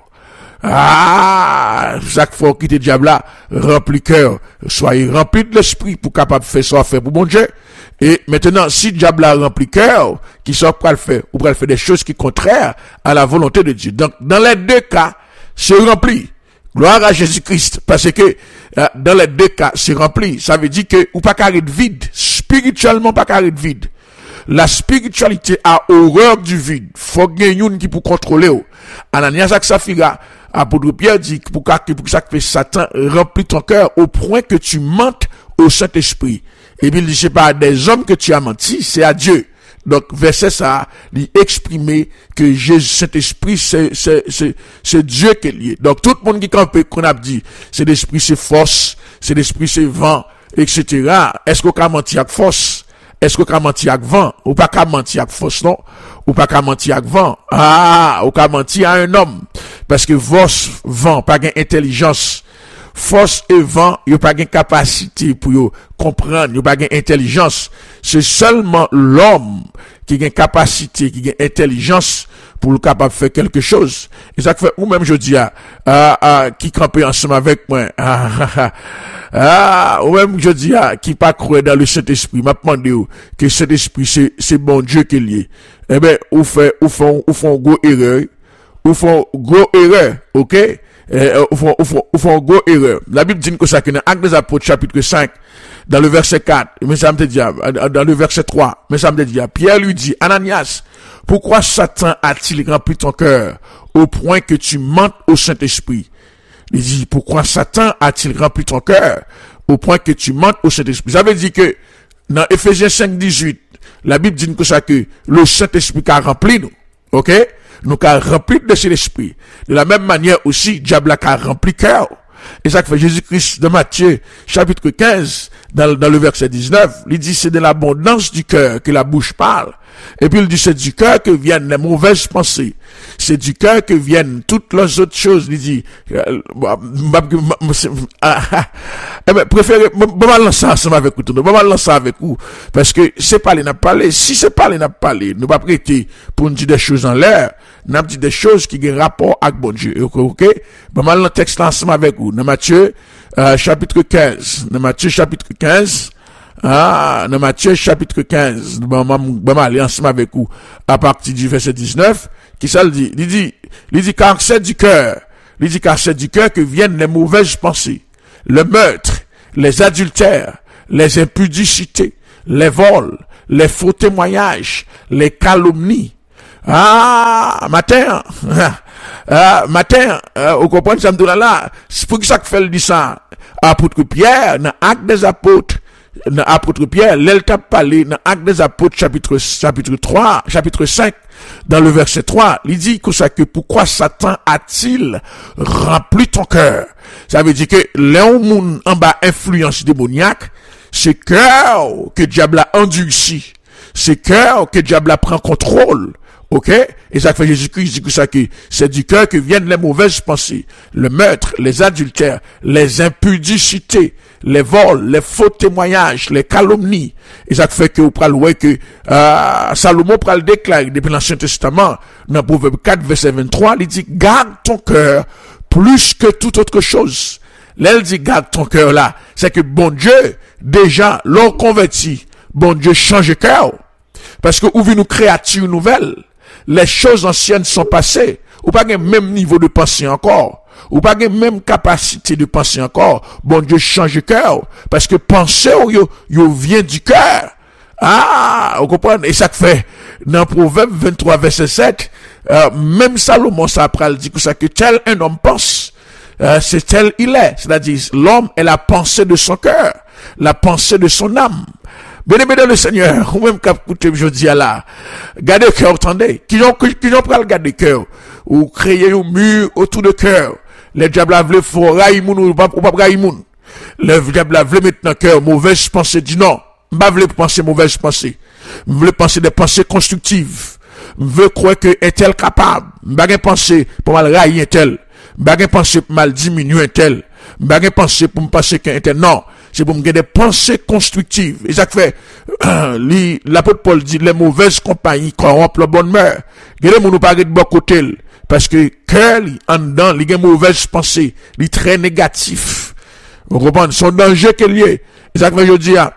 Ah, chaque fois quitte diable rempli cœur. Soyez remplis de l'esprit pour capable faire ça, faire pour bon Dieu. Et maintenant, si diable a rempli cœur, qui soit pour le faire, ou pour le faire des choses qui sont contraires à la volonté de Dieu. Donc, dans les deux cas, c'est rempli. Gloire à Jésus-Christ. Parce que, euh, dans les deux cas, c'est rempli. Ça veut dire que, ou pas carré de vide. Spirituellement, pas carré de vide. La spiritualité a horreur du vide. Faut gagner une qui pour contrôler. Ananias ak Saphira, apôtre Pierre dit, pour que, pour que ça fait Satan remplit ton cœur au point que tu mentes au Saint-Esprit. Et puis, il dit, c'est pas à des hommes que tu as menti, c'est à Dieu. Donc, verset ça, il exprimer que Jésus, Saint-Esprit, c'est, c'est, c'est, c'est Dieu qui est lié. Donc, tout le monde qui campe, qu'on a dit, c'est l'esprit, c'est force, c'est l'esprit, c'est vent, et cetera. Est-ce qu'on a menti avec force? Est-ce qu'on a menti avec vent? Ou pas qu'à menti avec force, non? Ou pas qu'à menti avec vent? Ah, ou qu'à menti à un homme. Parce que force, vent, pas gain intelligence. Force et vent, il n'y a pas de capacité pour comprendre, il n'y a pas d'intelligence. C'est seulement l'homme qui a une capacité, qui a une intelligence pour le capable de faire quelque chose. Et ça fait, ou même je dis, ah, ah, ah, qui campe ensemble avec moi, ah, ah, ah, ou même je dis, ah, qui pas croire dans le Saint-Esprit, m'a demandé que cet esprit, c'est, c'est bon Dieu qui est lié. Eh ben, ou fait, ou font, ou font gros erreur, ou font gros erreur, ok? Euh, ou font, ou font, ou font gros erreur. La Bible dit que ça, que dans Actes des Apôtres, chapitre cinq, dans le verset quatre, mais ça me dit, dans le verset trois, mais ça me dit, Pierre lui dit, Ananias, pourquoi Satan a-t-il rempli ton cœur au point que tu mentes au Saint-Esprit? Il dit, pourquoi Satan a-t-il rempli ton cœur au point que tu mentes au Saint-Esprit? Ça veut dire que, dans Ephésiens cinq, dix-huit, la Bible dit que ça, que le Saint-Esprit a rempli nous. Ok? Nous a rempli de cet esprit. De la même manière aussi, diable a rempli cœur. Et ça que fait Jésus-Christ de Matthieu, chapitre quinze, dans, dans le verset dix-neuf, il dit, c'est de l'abondance du cœur que la bouche parle. Et puis il dit, c'est du cœur que viennent les mauvaises pensées. C'est du cœur que viennent toutes les autres choses. Il dit, euh, eh ben, préférez, bon, mal lancer ensemble avec vous, bon, mal lancer avec vous, parce que c'est pas les n'a parlé. Si c'est pas les n'a parlé, nous pas prêter pour nous dire des choses en l'air, nous dit des choses qui ont rapport avec bon Dieu. Ok, ok? Bon, mal le texte ensemble avec vous. Dans Matthieu, euh, chapitre quinze. Dans Matthieu, chapitre quinze. Ah, dans Matthieu, chapitre quinze. Bon, bon, aller ensemble avec vous. À partir du verset dix-neuf. Qui ça le dit? Il dit, il dit, car c'est du cœur. Il dit, car c'est du cœur que viennent les mauvaises pensées, le meurtre, les adultères, les impudicités, les vols, les faux témoignages, les calomnies. Ah, matin, ah, matin, euh, vous comprenez ça me là, c'est pour que ça fait le dit ça. Apôtre Pierre, dans Actes des Apôtres, dans Apôtre Pierre, l'elle t'a parlé dans Actes des Apôtres, chapitre, chapitre trois, chapitre cinq, dans le verset trois, il dit que ça que pourquoi Satan a-t-il rempli ton cœur? Ça veut dire que l'un moun en bas influence démoniaque, c'est cœur que diable a endurci, c'est cœur que diable a prend contrôle. Ok? Et ça fait Jésus-Christ dit que ça que c'est du cœur que viennent les mauvaises pensées, le meurtre, les adultères, les impudicités, les vols, les faux témoignages, les calomnies. Et ça fait que vous prenez ouais que euh, Salomon prend le déclare depuis l'Ancien Testament dans Proverbe quatre verset vingt-trois, il dit garde ton cœur plus que toute autre chose. Là il dit garde ton cœur là, c'est que bon Dieu déjà l'ont converti, bon Dieu change le cœur parce que ouvre une créature nouvelle. Les choses anciennes sont passées. Ou pas le même niveau de pensée encore. Ou pas la même capacité de penser encore. Bon Dieu change le cœur. Parce que penser, yo, yo vient du cœur. Ah, vous comprenez? Et ça fait, dans Proverbe vingt-trois, verset sept, euh, même Salomon, ça après, il dit que ça, que tel un homme pense, euh, c'est tel il est. C'est-à-dire, l'homme est la pensée de son cœur. La pensée de son âme. Bien-aimé dans le Seigneur, ou même qu'à écouter aujourd'hui là, gardez cœur, attendez, qui ont, qui ont pris le garder cœur, ou créer un mur autour de cœur, les diables veulent faut raïmoun ou pas, ou pas raïmoun. Les diables veulent maintenant cœur, mauvaise pensée, dit non, m'pas veulent penser mauvaise pensée. M'veulent penser des pensées constructives. M'veulent croire que est-elle capable. M'pas penser pour mal railler un tel. M'pas penser pour mal diminuer un tel. M'pas penser pour me penser qu'un tel, non. C'est pour me garder des pensées constructives. Et ça fait, euh, l'apôtre Paul dit, les mauvaises compagnies corrompent la bonne mœur. Gardez mon nous parler de bon côté. Parce que cœur, en dedans, il y a une mauvaise pensée. Il est très négatif. Vous comprenez? Son danger qu'il y a. Et ça fait, je dis, ah,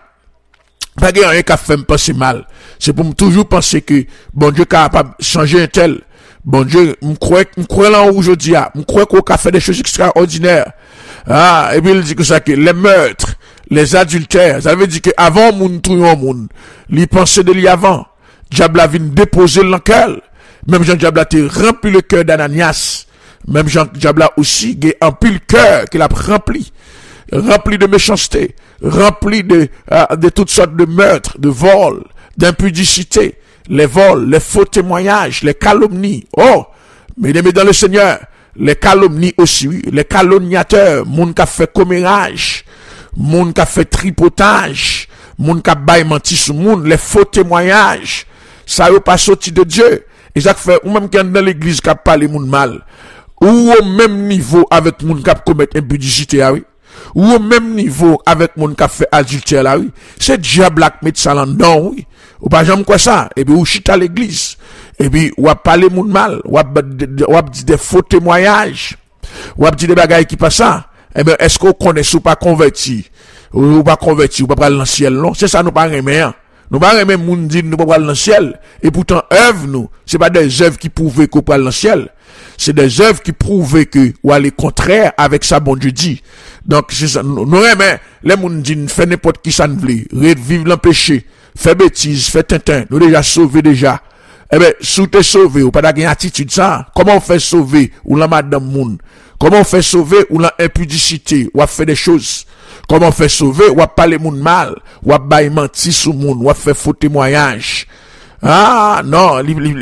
pas qu'il y a rien qui fait me penser mal. C'est pour me toujours penser que, bon Dieu, capable de changer un tel. Bon Dieu, me croit, me croit là où je dis, ah, me croit qu'on a fait des choses extraordinaires. Ah, et puis il dit que ça, que les meurtres, les adultères, ça veut dire que avant moun trouyon moun, li pensait de lui avant, diable a venu déposer le cœur, même Jean diable a été rempli le cœur d'Ananias, même Jean diable a aussi rempli le cœur qu'il a rempli, rempli de méchanceté, rempli de, euh, de toutes sortes de meurtres, de vols, d'impudicité, les vols, les faux témoignages, les calomnies. Oh, mesdames dans le Seigneur, les calomnies aussi, les calomniateurs, moun qui a fait commérage, moun qui a fait tripotage, moun qui a bail menti sur moun, les faux témoignages, ça n'est pas sorti de Dieu. Et ça fait, ou même qui est dans l'église qui a parlé moun mal, ou au même niveau avec moun qui a commis impudicité, ah oui, ou au même niveau avec moun qui a fait adultère, là oui, c'est diable qui met ça là-dedans, oui. Ou pas jamais quoi ça, et puis ou chita l'église, et puis ou a parlé moun mal, ou a dit des faux témoignages, ou a dit des bagailles qui passent ça, eh bien, est-ce qu'on connaît ou pas converti, ou pas converti, ou pas aller dans le ciel, non? C'est ça, nous pas aimer, hein. Nous pas aimer moun dit nous pas aller dans le ciel, et pourtant, œuvre nous, c'est pas des œuvres qui prouvent qu'on peut aller dans le ciel, c'est des œuvres qui prouvent que, ou aller contraire avec ça, bon Dieu dit. Donc, c'est ça, nous, nous aimons, les moun dit, fait n'importe qui ça ne veut, vivre le péché, fait bêtise, fait tintin, nous déjà sauvés déjà. Eh ben, sous t'es sauvé, ou pas d'avoir une attitude ça, comment on fait sauver, ou la madame moun? Comment on fait sauver, ou la impudicité, ou a fait des choses? Comment on fait sauver, ou a parler moun mal, ou a bailler menti sous moun, ou a fait faux témoignage? Ah, non,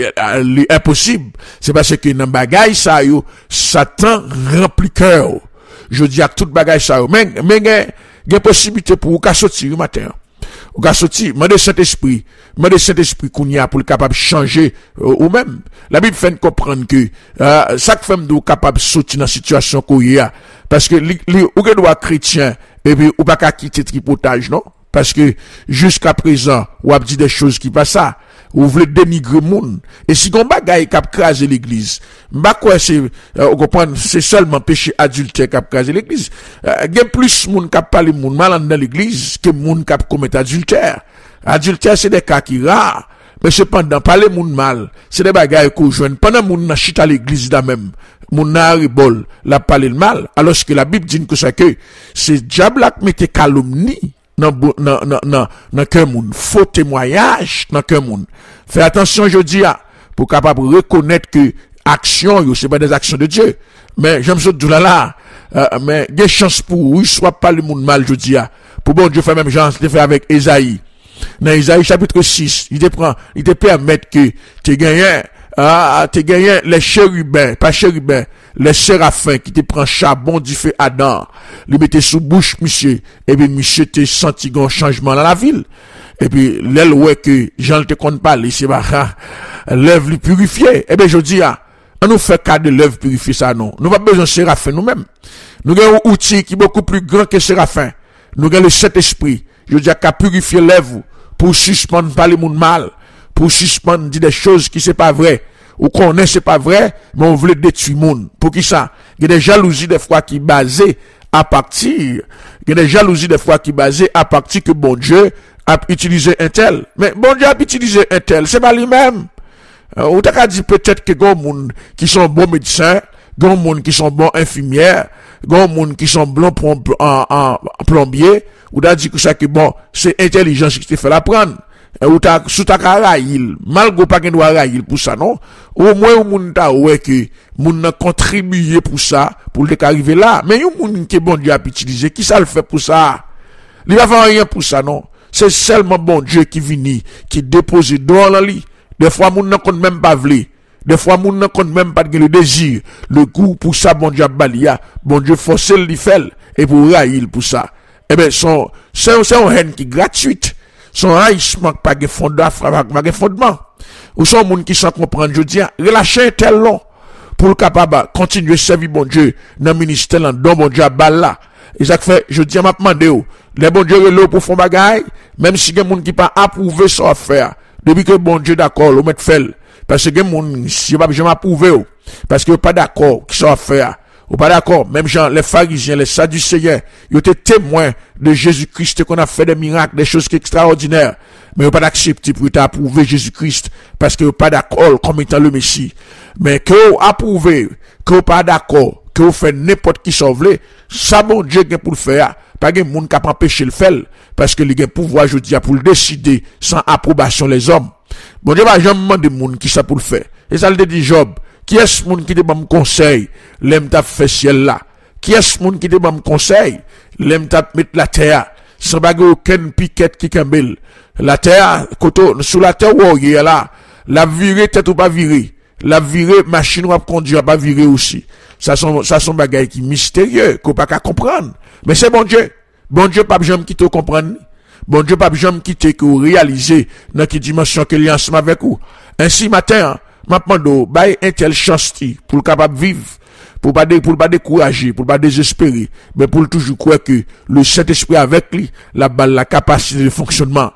impossible. C'est parce que dans bagay ça yo, Satan remplit cœur. Je dis à toute bagay ça yo, mais, mais, il y a possibilité pour vous qu'à sortir le matin. Ou qu'à sortir, demandez Saint-Esprit, mais le Saint-Esprit qu'on y a pour le capable de changer euh, ou même. La Bible fait comprendre que euh, chaque femme doit capable de sortir dans la situation qu'on y a. Parce que li, li, ou doit chrétien, et puis ou pas qu'à quitter tripotage, non? Parce que jusqu'à présent, ou a dit des choses qui passent ça. Ou voulez dénigrer moun. Et si gon bagay k'ap craser l'église, m'a quoi c'est, euh, on comprend, c'est seulement péché adultère k'ap craser l'église. Euh, gen plus moun k'ap parler moun mal dans l'église que moun k'ap commettre adultère. Adultère c'est des cas qui rares. Mais cependant, parler moun mal, c'est des bagailles qu'on joigne. Pendant moun na chita l'église da même, moun na rebol, la parler le mal, alors que la Bible dit que ça que, c'est diable qui mette calomnie. Nan nan nan nan nan cœur moun, faux témoignage dans cœur moun. Fais attention je dis à pour capable reconnaître que action yo c'est pas des actions de Dieu. Mais j'aime ça tout là là euh, mais des chances pour oui soit pas le monde mal je dis à pour bon Dieu fait même genre c'était fait avec Ésaïe. Dans Ésaïe chapitre six, il te prend il te permet que tu gagnes ah tu gagnes les chérubins, pas chérubins, les séraphins qui te prend charbon du feu Adam, lui mettait sous bouche monsieur et puis monsieur te senti un changement dans la ville. Et puis l'aile ouais que Jean te compte parler c'est pas l'œuvre lui purifiée. Et ben je dis ah on nous fait cas de l'œuvre purifiée ça non. Nous pas besoin de séraphin nous-mêmes. Nous avons un outil qui est beaucoup plus grand que séraphin. Nous avons le Saint-Esprit. Je dis qu'à purifier l'œuvre pour suspendre pas les monde mal, pour suspendre dire des choses qui c'est pas vrai. Ou qu'on est c'est pas vrai, mais on veut détruire monde. Pour qui ça? Il y a des jalousies des fois qui basées à partir, il y a des jalousies des fois qui basées à partir que bon Dieu a utilisé un tel. Mais bon Dieu a utilisé un tel, c'est pas lui-même. Euh, ou t'as dit peut-être que gon monde qui sont bons médecins, gon monde qui sont bons infirmières, gon monde qui sont bons en, en, en plombier, ou t'as dit que ça que bon, c'est intelligence qui te fait l'apprendre. Ou ta sous ta karaïl malgré pas gen doit raïl pour ça non au moins ou moun ta ouais que moun n'a contribué pour ça pour le arriver là mais yon moun qui bon Dieu a utilisé qui ça le fait pour ça il va faire rien pour ça non c'est seulement bon Dieu qui vini qui dépose dans la lit des fois moun n'a compte même pas vle des fois moun n'a compte même pas le désir le goût pour ça bon Dieu balia bon Dieu forcer le fait et pour raïl pour ça et ben son c'est c'est un haine qui gratuite. Son haïssement pas de fondement, pas de fondement. Ou son monde qui s'en comprend, je dis, relâchez un tel long pour le capable continuer à servir bon Dieu dans le ministère, dans le bon Dieu à bala. Et ça fait, je dis à m'a demandé, les bon Dieu là pour faire bagaille, même si il y a des gens qui pas approuvé ça faire, depuis que bon Dieu d'accord, on met fait. Parce que il y a des gens qui pas jamais approuvé, parce que pas d'accord, qui sont faire. Ou pas d'accord, même gens, les pharisiens, les sadducéens, ils étaient témoins de Jésus-Christ qu'on a fait des miracles, des choses extraordinaires. Mais ils pas d'accepter pour approuver Jésus-Christ parce que vous pas d'accord comme étant le Messie. Mais que vous approuvez, que vous pas d'accord, que vous faites n'importe qui sauve, ça bon Dieu qui pour le faire. Pas de monde qui peut empêcher le faire parce que il y a pouvoir je dis pour le décider sans approbation les hommes. Bon Dieu va jamais demander monde qui ça pour le faire. Et ça le dit Job. Qui est ce monde qui te donne conseil, l'aime t'a fait ciel là? Qui est ce monde qui te donne conseil, l'aime t'a mettre la terre, sans bague aucune piquette qui kambel. La terre, koto, sous la terre où il y a là, la virée tête ou pas virée. La virée, machine ou pas conduire, pas virée aussi. Ça sont, ça sont bagailles qui mystérieux, qu'on pas qu'à comprendre. Mais c'est bon Dieu. Bon Dieu, pas jamais qui te comprendre. Bon Dieu, pas jamais qui te réaliser dans quelle dimension qu'il y a ensemble avec vous. Ainsi, matin, m'appando bay un tel chance pour le capable vivre pour pas pour pas décourager pour pas désespérer mais pour toujours croire que le Saint-Esprit avec lui la balle la capacité de fonctionnement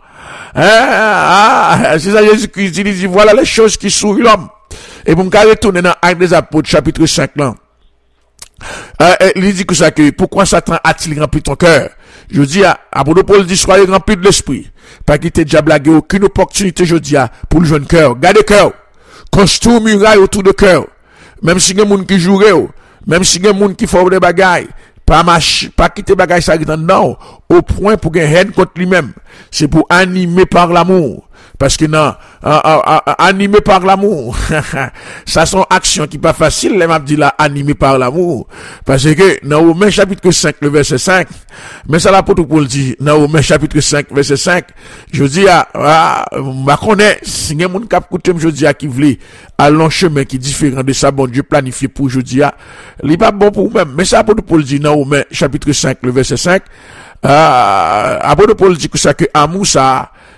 ah, ah c'est ça Jésus-Christ il dit voilà les choses qui sourient l'homme et pour me retourner dans Actes des Apôtres chapitre cinq là euh, il dit que ça que pourquoi Satan a-t-il rempli ton cœur je dis à apôtre Paul dit soyez remplis de l'esprit pas quitter diable aucune opportunité je dis à pour le jeune cœur gardez cœur construire muraille autour de cœur. Même si il y a des gens qui jouent, même si il y a des gens qui font des bagailles, pas marcher, pas quitter bagaille ça non, au point pour gagner haine contre lui-même. C'est pour animer par l'amour. Parce que non, euh, euh, euh, animé par l'amour. Ça sont actions qui pas facile, les m'a dit là, animé par l'amour. Parce que, dans Romains chapitre cinq, le verset cinq, mais ça l'apôtre Paul dit, dans Romains chapitre cinq, verset cinq, je dis à, ah, ma connaît, si y a moun k'ap koute, je dis à qui vle, à long chemin qui est différent de ça, bon Dieu planifié pour je dis à, il pas bon pour vous-même. Mais ça l'apôtre Paul dit, dans Romains chapitre cinq, le verset cinq, ah, apôtre Paul dit que ça, que amour ça,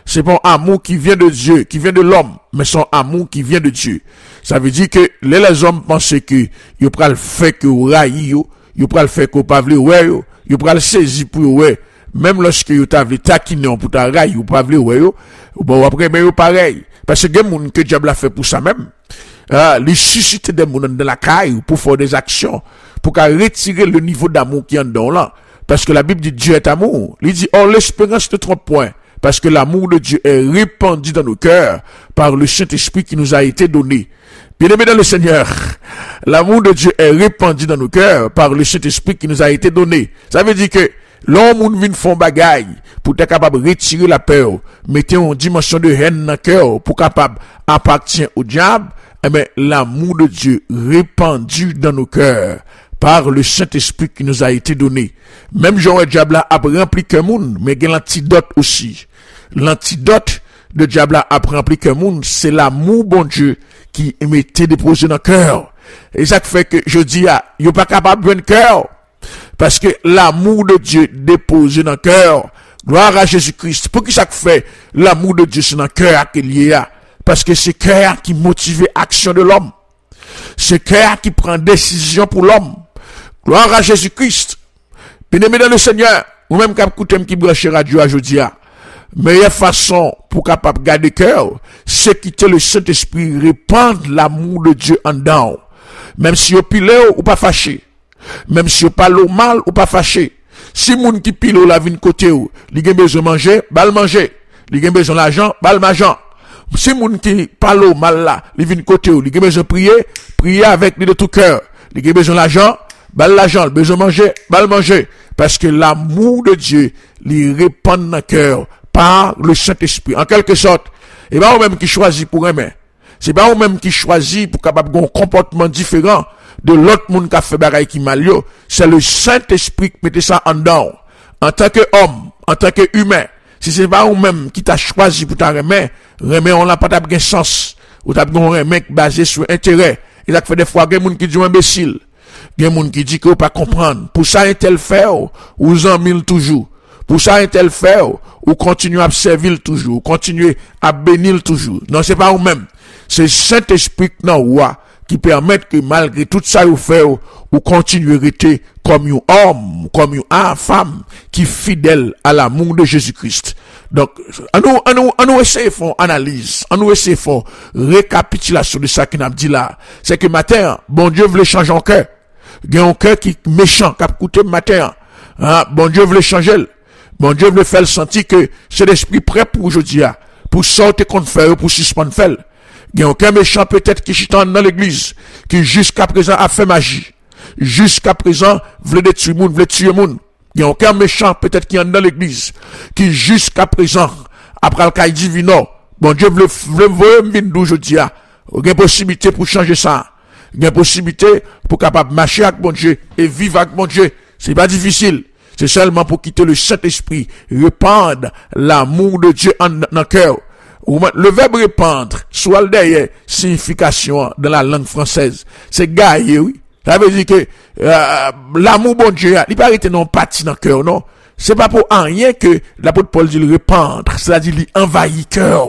c'est pas un amour qui vient de Dieu, qui vient de l'homme, mais son amour qui vient de Dieu. Ça veut dire que les, les hommes pensaient que ils pourraient le faire que au raï yo, ils pourraient le faire que pas vle ouais yo, ils pourraient le saisir pour ouais. Même lorsque ils t'a vle taquiner pour ta raï ou pas vle ouais yo, bon après mais yo pareil parce que gen moun que diable a fait pour ça même. Ah, les susciter des moun dans la caille pour faire des actions pour qu'à retirer le niveau d'amour qui est en dedans là. Parce que la Bible dit Dieu est amour. Il dit, oh, l'espérance ne trompe point. Parce que l'amour de Dieu est répandu dans nos cœurs par le Saint-Esprit qui nous a été donné. Bien-aimés dans le Seigneur, l'amour de Dieu est répandu dans nos cœurs par le Saint-Esprit qui nous a été donné. Ça veut dire que l'homme vient font bagaille pour être capable de retirer la peur, mettez une dimension de haine dans le cœur pour capable appartenir au diable. Eh bien, l'amour de Dieu répandu dans nos cœurs par le Saint-Esprit qui nous a été donné. Même Jean et diable a rempli que monde, mais il y a l'antidote aussi. L'antidote de diable a rempli que monde, c'est l'amour bon Dieu qui m'était déposé dans le cœur. Et ça fait que je dis, ah, il n'est pas capable de prendre cœur. Parce que l'amour de Dieu déposé dans le cœur. Gloire à Jésus-Christ. Pour qui ça fait l'amour de Dieu c'est dans le cœur qu'il y a? Parce que c'est le cœur qui motive l'action de l'homme. C'est le cœur qui prend décision pour l'homme. Gloire à Jésus-Christ. Bien-aimé dans le Seigneur, ou même quand vous qui branche radio à jeudi, meilleure façon pour capable garder cœur, c'est quitter le Saint-Esprit, répandre l'amour de Dieu en dedans. Même si vous pilez ou pas fâché. Même si vous parlez mal ou pas fâché. Si moun qui pile la vin côté ou, li gen besoin manger, bal manger. Li gen besoin l'argent, bal l'argent. Si moun qui parle mal là, li vin côté ou, li gen besoin prier, prier avec lui de tout cœur. Li gen besoin l'argent, bal l'argent, besoin manger, bal manger. Parce que l'amour de Dieu, li répand dans le cœur par le Saint-Esprit. En quelque sorte, et pas vous-même qui choisit pour aimer. C'est pas vous-même qui choisit pour capable un comportement différent de l'autre monde qui a fait bagaille qui mal yo. C'est le Saint-Esprit qui mette ça en dedans. En tant qu'homme, en tant qu'humain. Si c'est pas vous-même qui t'a choisi pour ta remet, remet on n'a pas de sens. Ou t'as un remet basé sur intérêt. Et ça fait des fois, il y a des gens qui disent imbécile. Il y a des gens qui disent que vous pas comprendre. Pour ça, un tel faire, vous en mille toujours. Pour ça, un tel faire, ou continuez à servir toujours, continuez à bénir toujours. Non, c'est pas vous-même. C'est Saint-Esprit non roi qui permet que malgré tout ça vous fait, ou continuez à rester comme un homme, comme une femme qui est fidèle à l'amour de Jésus-Christ. Donc, on nous, on nous, on nous essaie de faire analyse, on nous essaie de faire récapitulation de ça qu'il a dit là. C'est que matin, bon Dieu veut changer en cœur. Il y a un cœur qui est méchant, qui a coûté matin. Hein? Bon Dieu veut changer. Bon Dieu veut faire sentir que c'est l'esprit prêt pour aujourd'hui, pour sortir qu'on fait, pour suspendre faire. Il y a aucun méchant peut-être qui chita dans l'église, qui jusqu'à présent a fait magie. Jusqu'à présent, voulait détruire monde, voulait tuer monde. Il y a aucun méchant peut-être qui est dans l'église, qui jusqu'à présent, après le cas divino, bon Dieu veut voir une aujourd'hui, il y a possibilité pour changer ça. Il y a possibilité pour capable marcher avec bon Dieu et vivre avec bon Dieu. C'est pas difficile. C'est seulement pour quitter le Saint-Esprit, répandre l'amour de Dieu en notre cœur. Le verbe répandre, soit derrière signification dans la langue française, c'est gailler, oui. Ça veut dire que euh, l'amour bon Dieu, il pas arrêter non parti dans le cœur, non. C'est pas pour rien que l'apôtre Paul dit le répandre, c'est-à-dire il envahit cœur.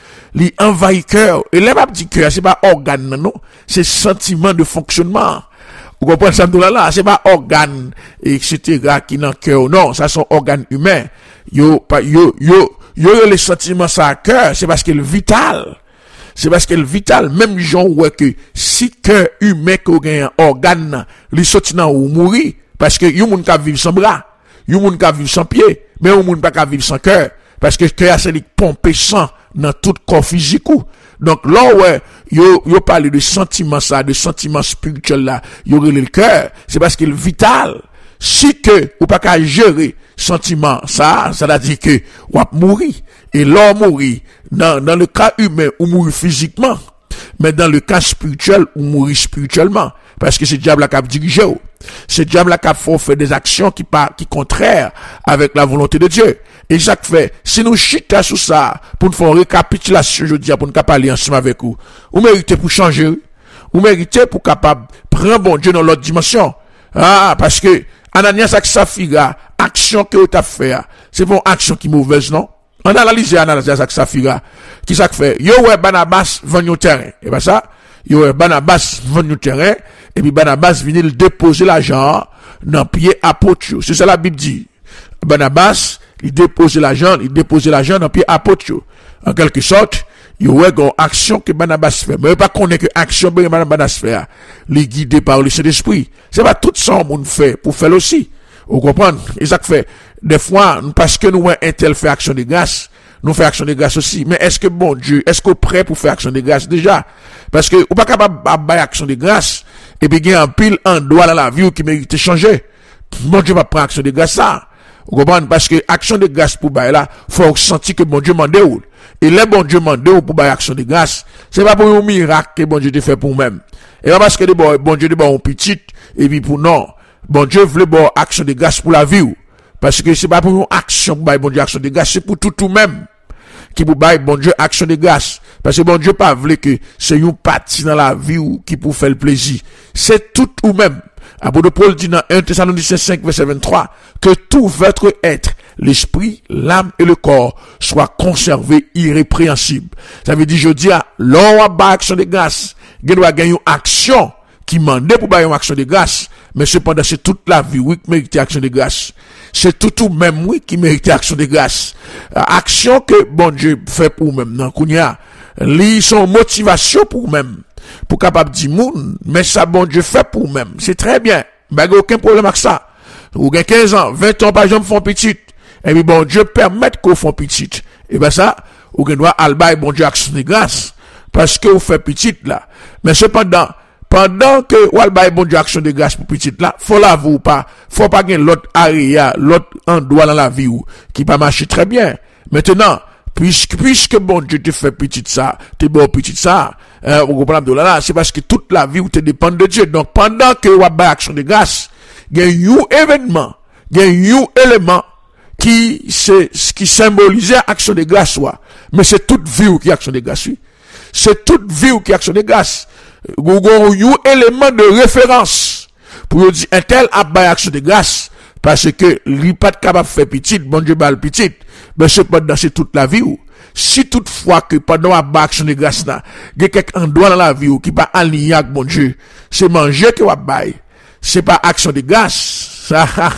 Il envahit cœur. Et là, dit cœur, c'est pas organe, non. C'est sentiment de fonctionnement. Vous comprenez ça là là, c'est pas organe, et cetera qui dans le cœur, non. Ça sont organes humains. Yo, yo, yo, yo, les sentiments ça à cœur, c'est parce qu'il est vital. C'est parce qu'elle est vital. Même gens ouais que si cœur humain qu'on gagne un organe, li sorti nan ou mourir, parce que yon moun ka vivre sans bras, yon moun ka vivre sans pied, mais yon moun pas ka vivre sans cœur, parce que cœur c'est li pompe sang dans tout corps physique. Donc là ouais, yo yo parle de sentiments ça, de sentiments spirituels là, yo relè le cœur, c'est parce qu'il est vital. Si que ou pas qu'à gérer sentiment ça, ça veut dire que ou a mourir. Et l'homme mourir dans dans le cas humain ou mourir physiquement, mais dans le cas spirituel ou mourir spirituellement, parce que c'est diable qui a dirigé. C'est diable qui a fait des actions qui pas qui contraires avec la volonté de Dieu. Et ça fait si nous chita sur ça pour nous faire une récapitulation je dis pour nous parler ensemble avec vous. Vous méritez pour changer, vous méritez pour capable prendre bon Dieu dans l'autre dimension. Ah parce que Ananias avec Saphira, action que tu as fait, c'est une action qui mauvaise, non? On analyse, analyse ça que ça fera. Qui ça fait? Yo, ouais, Barnabas vend un terrain. Et ben ça, yo, ouais, Barnabas vend un terrain, et puis Barnabas vient le déposer l'argent dans pied apôtre. C'est ça la Bible dit. Barnabas, il dépose l'argent, il dépose l'argent dans pied apôtre. En quelque sorte, il y a une action que Barnabas fait. Mais pas qu'on est que action que Barnabas fait, les guidés par le Saint-Esprit. C'est pas tout ça qu'on fait pour faire aussi. Vous comprenez? Et ça fait, des fois, parce que nous, un tel fait action de grâce, nous fait action de grâce aussi. Mais est-ce que bon Dieu, est-ce qu'on est prêt pour faire action de grâce déjà? Parce que, ou pas capable de faire action de grâce, et puis il y a un pile en droit dans la vie qui mérite de changer. Bon Dieu va prendre action de grâce ça. Vous comprenez? Parce que action de grâce pour bailler là, faut sentir que bon Dieu m'a demandé. Et là, bon Dieu m'a demandé pour bailler action de grâce. C'est pas pour un miracle que bon Dieu te fait pour même. Et pas parce que bon, bon Dieu te bon petit, et puis pour non. Bon Dieu voulait bon action de grâce pour la vie. Parce que c'est pas pour une action pour bailler bon Dieu action de grâce, c'est pour tout tout même. Qui pour bailler bon Dieu action de grâce. Parce que bon Dieu pas voulu que c'est une partie dans la vie qui pour faire le plaisir. C'est tout ou même. Apôtre Paul dit dans un Thessaloniciens cinq, verset vingt-trois, que tout votre être, l'esprit, l'âme et le corps, soient conservés irrépréhensibles. Ça veut dire, je dis, l'on va bas action de grâce, il doit gagner une action qui mandait pour bailler une action de grâce, mais cependant, c'est toute la vie, oui, qui mérite action de grâce. C'est tout ou même, oui, qui mérite action de grâce. Action que bon Dieu fait pour même, non, Kounia, li son motivation pour même. Pour capable dire moun, mais ça bon Dieu fait pour même. C'est très bien. Ben, aucun problème avec ça. Ou gen quinze ans, vingt ans, par exemple, font petit. Et puis bon Dieu permet qu'on font petit. Et ben ça, ou gen doit alba et bon Dieu action de grâce. Parce que vous fait petit là. Mais cependant, pendant que ou alba et bon Dieu action de grâce pour petit là, faut l'avouer ou pas. Faut pas gen l'autre area, l'autre endroit dans la vie ou, qui pas marcher très bien. Maintenant, puisque, puisque bon Dieu te fait petit ça, t'es bon petit ça, euh, vous comprenez là, c'est parce que toute la vie où te dépend de Dieu. Donc, pendant que vous avez action de grâce, il y a un événement, il y a un élément qui, c'est, qui symbolisait action de grâce, soit. Mais c'est toute vie qui est action de grâce, oui. C'est toute vie qui est action de grâce. Il y a un élément de référence pour dire, un tel a bail action de grâce, parce que, il n'est pas capable de faire petit, bon Dieu bail petit. Mais c'est pas dans toute la vie ou. Si toutefois que pendant la action de grâce là, il y a quelqu'un endroit dans la vie ou qui pas aligné avec mon Dieu, c'est manger que vous bail. C'est pas action de grâce.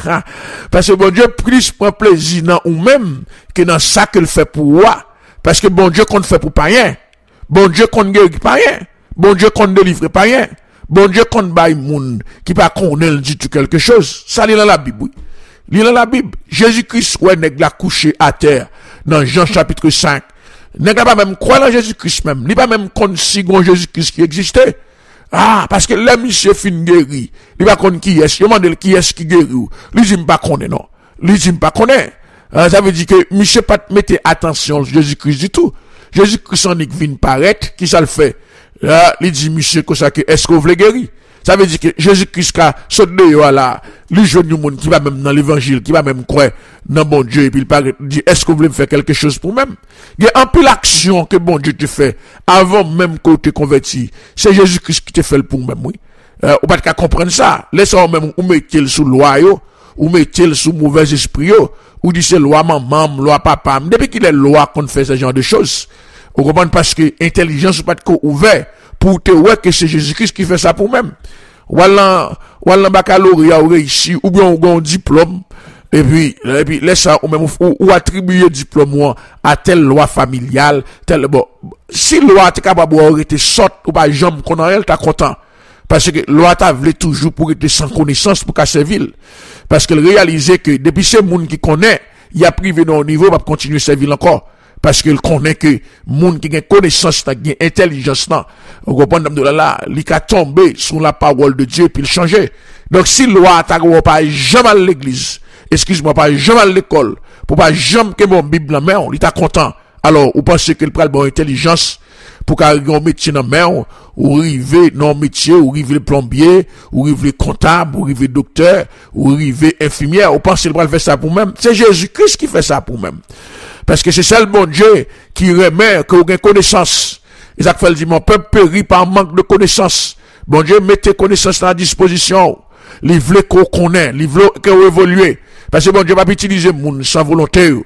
Parce que bon Dieu plus prend plaisir dans ou même que dans ça qu'il fait pour moi. Parce que bon Dieu qu'on fait pour pas rien. Bon Dieu qu'on guérit pas rien. Bon Dieu qu'on délivre pas rien. Bon Dieu qu'on bail moun qui pas connaît du tout quelque chose. Ça lit dans la Bible. Oui. Lis dans la Bible, Jésus-Christ, ouais, nèg la couché à terre, dans Jean chapitre cinq. Nèg la pas même croire dans Jésus-Christ même. Il pas même connaît si grand Jésus-Christ qui existait. Ah, parce que là, monsieur fin guéri. Il pas connaît qui est. Il demande qui est qui guéri. Lui, il pas connaît, non. Lui, il pas connaît. Ah, ça veut dire que monsieur pas mettez attention sur Jésus-Christ du tout. Jésus-Christ en est vient paraître, qui ça le fait? Là, il dit, monsieur, que ça que, est-ce que vous voulez guérir? Ça veut dire que Jésus-Christ a sauté là, les jeunes du monde qui va même dans l'évangile, qui va même croire dans bon Dieu, et puis il paraît, dit, est-ce que vous voulez me faire quelque chose pour même? Il y a un peu l'action que bon Dieu te fait, avant même que tu te convertis. C'est Jésus-Christ qui te fait le pour même, oui. Euh, ou pas qu'à comprendre ça. Laissez-moi même, ou mettez-le sous loi, yo, ou mettez-le sous mauvais esprit, yo, ou dit c'est loi maman, loi papa. Depuis qu'il est loi qu'on fait ce genre de choses. Vous comprenez parce que intelligence ou pas de co ouvert. Pour te ouais que c'est Jésus-Christ qui fait ça pour même. Voilà, voilà baccalauréat ou réussi, ou bien ou un diplôme, et puis, et puis, laisse ça, ou même, ou, ou attribuer diplôme à telle loi familiale, telle, bon, si loi t'es capable de arrêter sorte, ou pas jambe qu'on a elle, t'as content. Parce que loi t'a voulu toujours pour être sans connaissance pour casser ville. Parce qu'elle réalisait que depuis ces monde qui connaît, il a privé dans le niveau, va continuer sa ville encore. Parce qu'il connaît que monde qui a connaissance, qui a intelligence, on comprend de là, il a tombé sur la parole de Dieu puis il changer. Donc si loi t'a pas jamais à l'église, excuse-moi, pas jamais à l'école, pour pas jamais que mon Bible en main, il t'a content. Alors, vous pensez qu'il prend bonne intelligence pour qu'il y ait un métier dans la main, ou arriver dans un métier, ou arriver plombier, ou arriver comptable, ou arriver docteur, ou arriver infirmière, vous pensez qu'il prend faire ça pour même. C'est Jésus-Christ qui fait ça pour même. Parce que c'est ça le bon Dieu qui remet que vous avez connaissance. Isaac fait dit, mon peuple périt par manque de connaissance. Bon Dieu, mettez connaissance à la disposition. Il veut qu'on connaisse, il veut qu'on évolue. Parce que bon Dieu va pas utiliser moun sans volonté.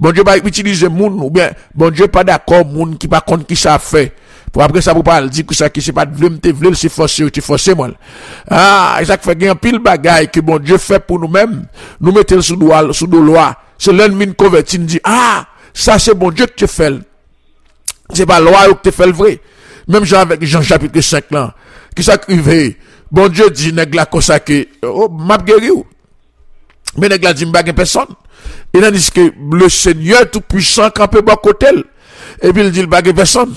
Bon Dieu pas utiliser moun ou bien bon Dieu pas d'accord moun qui pas compte qui ça fait. Pour après ça pour pas dire que ça qui c'est pas de vle me vle c'est forcé tu forcé moi. Ah, ça fait gain pile bagaille que bon Dieu fait pour nous-mêmes, nous mettons sous loi sous loi. C'est l'ennemi converti dit ah, ça c'est bon Dieu que tu fais. C'est pas loi que tu fais le vrai. Même Jean avec Jean chapitre cinq là, qui s'écrivait, bon Dieu dit nèg la comme ça que oh m'a guéri ou. Mais nèg la dit m'pa gen personne. Il a dit que le Seigneur tout puissant campé bon côté. Et puis il dit il pas gen personne.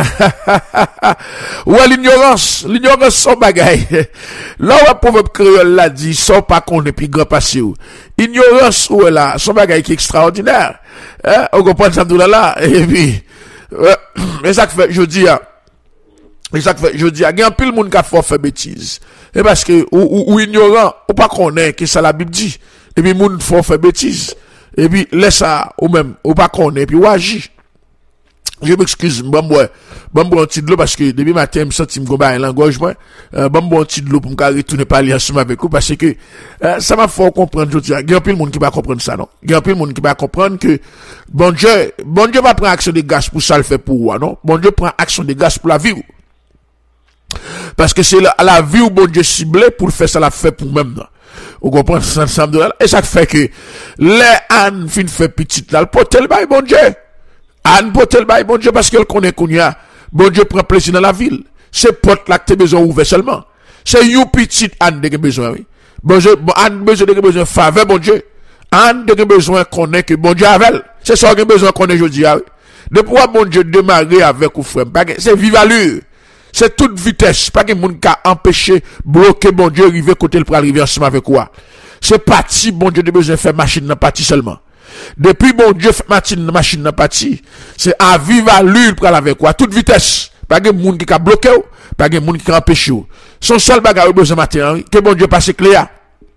Ou l'ignorance, l'ignorance son bagaille. Là où proverbe créole l'a dit, son pas connaît puis grand passé ou. Ignorance ou là, son bagaille qui est extraordinaire. Hein, on comprend ça tout là là et puis euh, mais ça fait je dis et ça fait je dis il y a un pile monde qui a fort fait bêtise. Et parce que ou, ou, ou ignorant, ou pas connaît que ça la Bible dit. Et puis monde fort fait bêtise. Et puis laisse ça ou même ou pas connaît puis ou agit. Je m'excuse, bon moi, bon bon petit de l'eau parce que depuis matin me senti me combat un langage moi, euh, bon bon petit de l'eau pour me retourner parler ensemble avec vous parce que euh, ça m'a fait comprendre je dis, il y a un peu de monde qui va comprendre ça non. Il y a un peu de monde qui va comprendre que bon Dieu, bon Dieu va prendre action de grâce pour ça le fait pour moi non. Bon Dieu prend action de grâce pour la vie. Parce que c'est la, la vie où bon Dieu ciblé pour le faire ça l'a fait pour même non. Vous comprenez ça ensemble de là et ça fait que les ânes fin fait petite là, le potel bail bon Dieu. Anne potel bail bon Dieu parce qu'elle connaît qu'on y a bon Dieu prend plaisir dans la ville. C'est porte là que tu besoin ouvert seulement. C'est you petite Anne de besoin oui. Bon Dieu Anne besoin de besoin faveur bon Dieu. Anne de besoin connaît que bon Dieu avec. C'est ça que besoin connaît aujourd'hui oui. De pouvoir bon Dieu démarrer avec ou frère. C'est vive allure. C'est toute vitesse. Pas que monde qui a empêché bloquer bon Dieu arriver côté le pour arriver ensemble avec quoi. C'est parti bon Dieu de besoin faire machine dans parti seulement. Depuis bon Dieu fait machine machine n'a parti, c'est à vive allure pour aller avec quoi toute vitesse. Pas de monde qui a bloqué ou, pas de monde qui a empêché ou. Son seul bagage besoin matin que bon Dieu passe clair.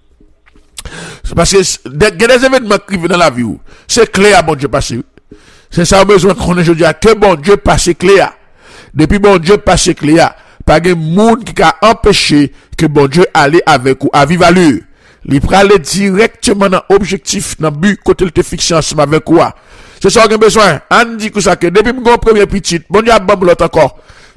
C'est parce que il y a des événements qui viennent dans la vie ou c'est clair bon Dieu passe. C'est ça besoin qu'on est aujourd'hui que bon Dieu passe clair. Depuis bon Dieu passe clair, pas de monde qui a empêché que bon Dieu aller avec ou à vive allure. Il peut aller directement dans l'objectif, dans le but, côté le te fixé ensemble avec quoi. C'est ça qu'on a besoin. On dit que ça, que depuis mon premier petit, bon Dieu a bon l'autre encore.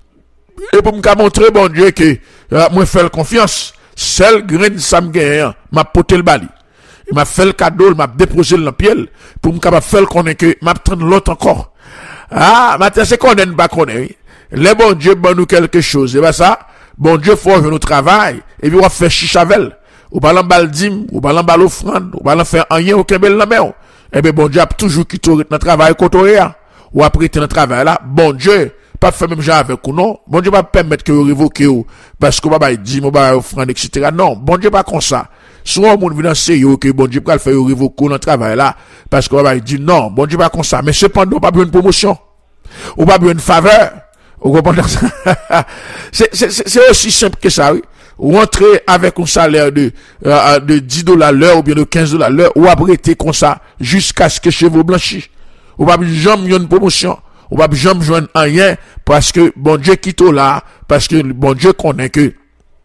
Et pour me montrer, bon Dieu, que, euh, moi, faire confiance, seul grain ça me gagne, m'a poté le bali. Il m'a fait le cadeau, m'a déposé le pied, pour me capable faire connaître que, m'a prendre l'autre encore. Ah, maintenant, c'est qu'on n'aime pas connaître. Les bon Dieu, bon nous quelque chose. Et bien ça, bon Dieu, faut faire notre travail, et puis on va faire chichavel. Ou pas l'embal dim, ou pas l'embal offrande, ou pas l'en faire rien, aucun bel la main. Eh bien, bon Dieu a toujours quitté notre travail côté ou après notre travail là. Bon Dieu, pas faire même genre avec ou non. Bon Dieu pas permettre que vous révoquez ou, parce que vous pas dim, ou pas offrande, et cetera. Non, bon Dieu pas comme ça. Soit on vient sérieux que bon Dieu pas le faire révoquer notre travail là, parce que vous pas dit non, bon Dieu pas comme ça. Mais cependant, pas besoin de promotion. Ou pas besoin de faveur. Vous comprenez ça? c'est, c'est, c'est aussi simple que ça, oui. Ou entrer avec un salaire de, euh, de dix dollars l'heure ou bien de quinze dollars l'heure ou abriter comme ça jusqu'à ce que cheveux blanchissent. Ou pas jamais une promotion. Ou pas jamais joindre rien parce que bon Dieu quitte là, parce que bon Dieu connaît que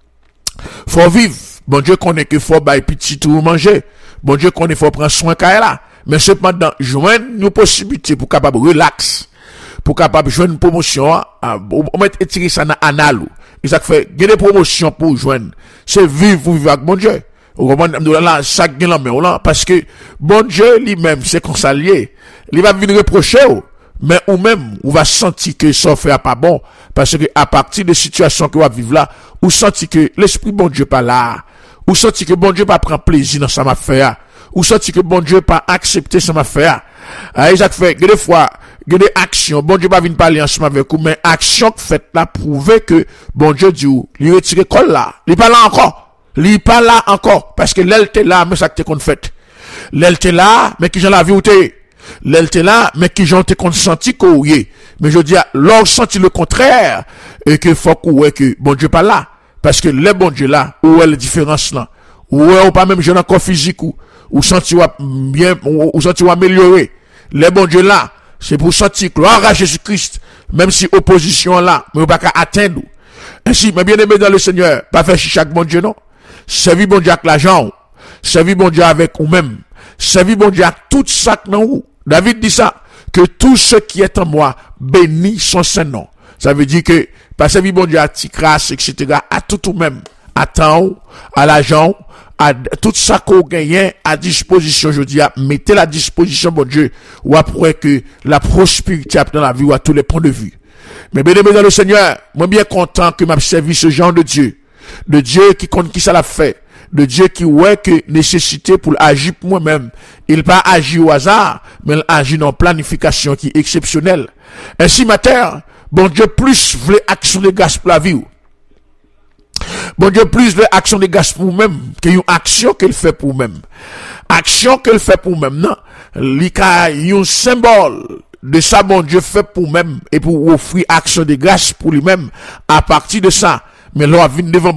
faut vivre. Bon Dieu connaît que faut bailler petit tout manger. Bon Dieu connaît faut prendre soin quand là. Mais cependant, joindre une possibilité pour capable relax. Pour capable joindre une promotion, on met étirer ça dans anal. Et ça fait, il y a des promotions pour joindre. C'est vivre pour vivre avec bon Dieu. Vous comprenez? Là, ça gagne la main, là. Parce que, bon Dieu, lui-même, c'est qu'on s'allie. Il va venir reprocher, mais ou même, on va sentir que ça fait pas bon. Parce que, à partir des situations que vous vivez là, ou sentir que l'esprit bon Dieu pas là. Ou sentir que bon Dieu pas prendre plaisir dans sa affaire. Ou sentir que bon Dieu pas accepter sa affaire. Ah, Isaac fait, des fois, il y a des actions, bon Dieu pas venir parler ensemble avec vous, mais action fait là prouver que, bon Dieu dit, il retire col là, il pas là encore, il pas là encore, parce que l'elle était là, mais ça que qu'on fait. L'elle était là, mais qui j'en la vie ou t'es. L'elle était là, mais qui j'en t'ai consenti qu'on y est. Mais je dis, l'on senti le contraire, et que faut qu'on que, bon Dieu pas là, parce que les bon Dieu là, où est la différence là, où est pas même jeune encore physique, ou, ou senti bien, ou, ou senti améliorer. Les bon Dieu là, c'est pour sentir gloire à Jésus-Christ, même si opposition là, mais on pas qu'à atteindre. Ainsi, mais bien aimé dans le Seigneur, pas faire chicha avec bon Dieu, non. Servir bon Dieu avec l'argent, servir bon Dieu avec ou même, servir bon Dieu avec tout ça que nous, David dit ça, que tout ce qui est en moi bénit son Saint-Nom. Ça veut dire que, parce que bon Dieu a ticrasse, et cetera, à tout ou même, à temps, à l'argent, à tout ça qu'on gagne à disposition, je dis, mettez la disposition, bon Dieu, ou après que la prospérité dans la vie ou à tous les points de vue. Mais bien aimé dans le Seigneur, moi bien content que m'a servi ce genre de Dieu, de Dieu qui compte qui ça l'a fait, de Dieu qui ouais que nécessité pour agir pour moi-même. Il pas agir au hasard, mais il agit dans planification qui est exceptionnelle. Ainsi, ma terre, bon Dieu plus voulait action de grâce pour la vie. Bon Dieu plus voulait action de grâce pour vous-même que une action qu'il fait pour vous-même. Action qu'il fait pour vous-même, non. Il y a un symbole de ça, bon Dieu fait pour vous-même et pour offrir action de grâce pour lui-même à partir de ça. Mais l'on a vu devant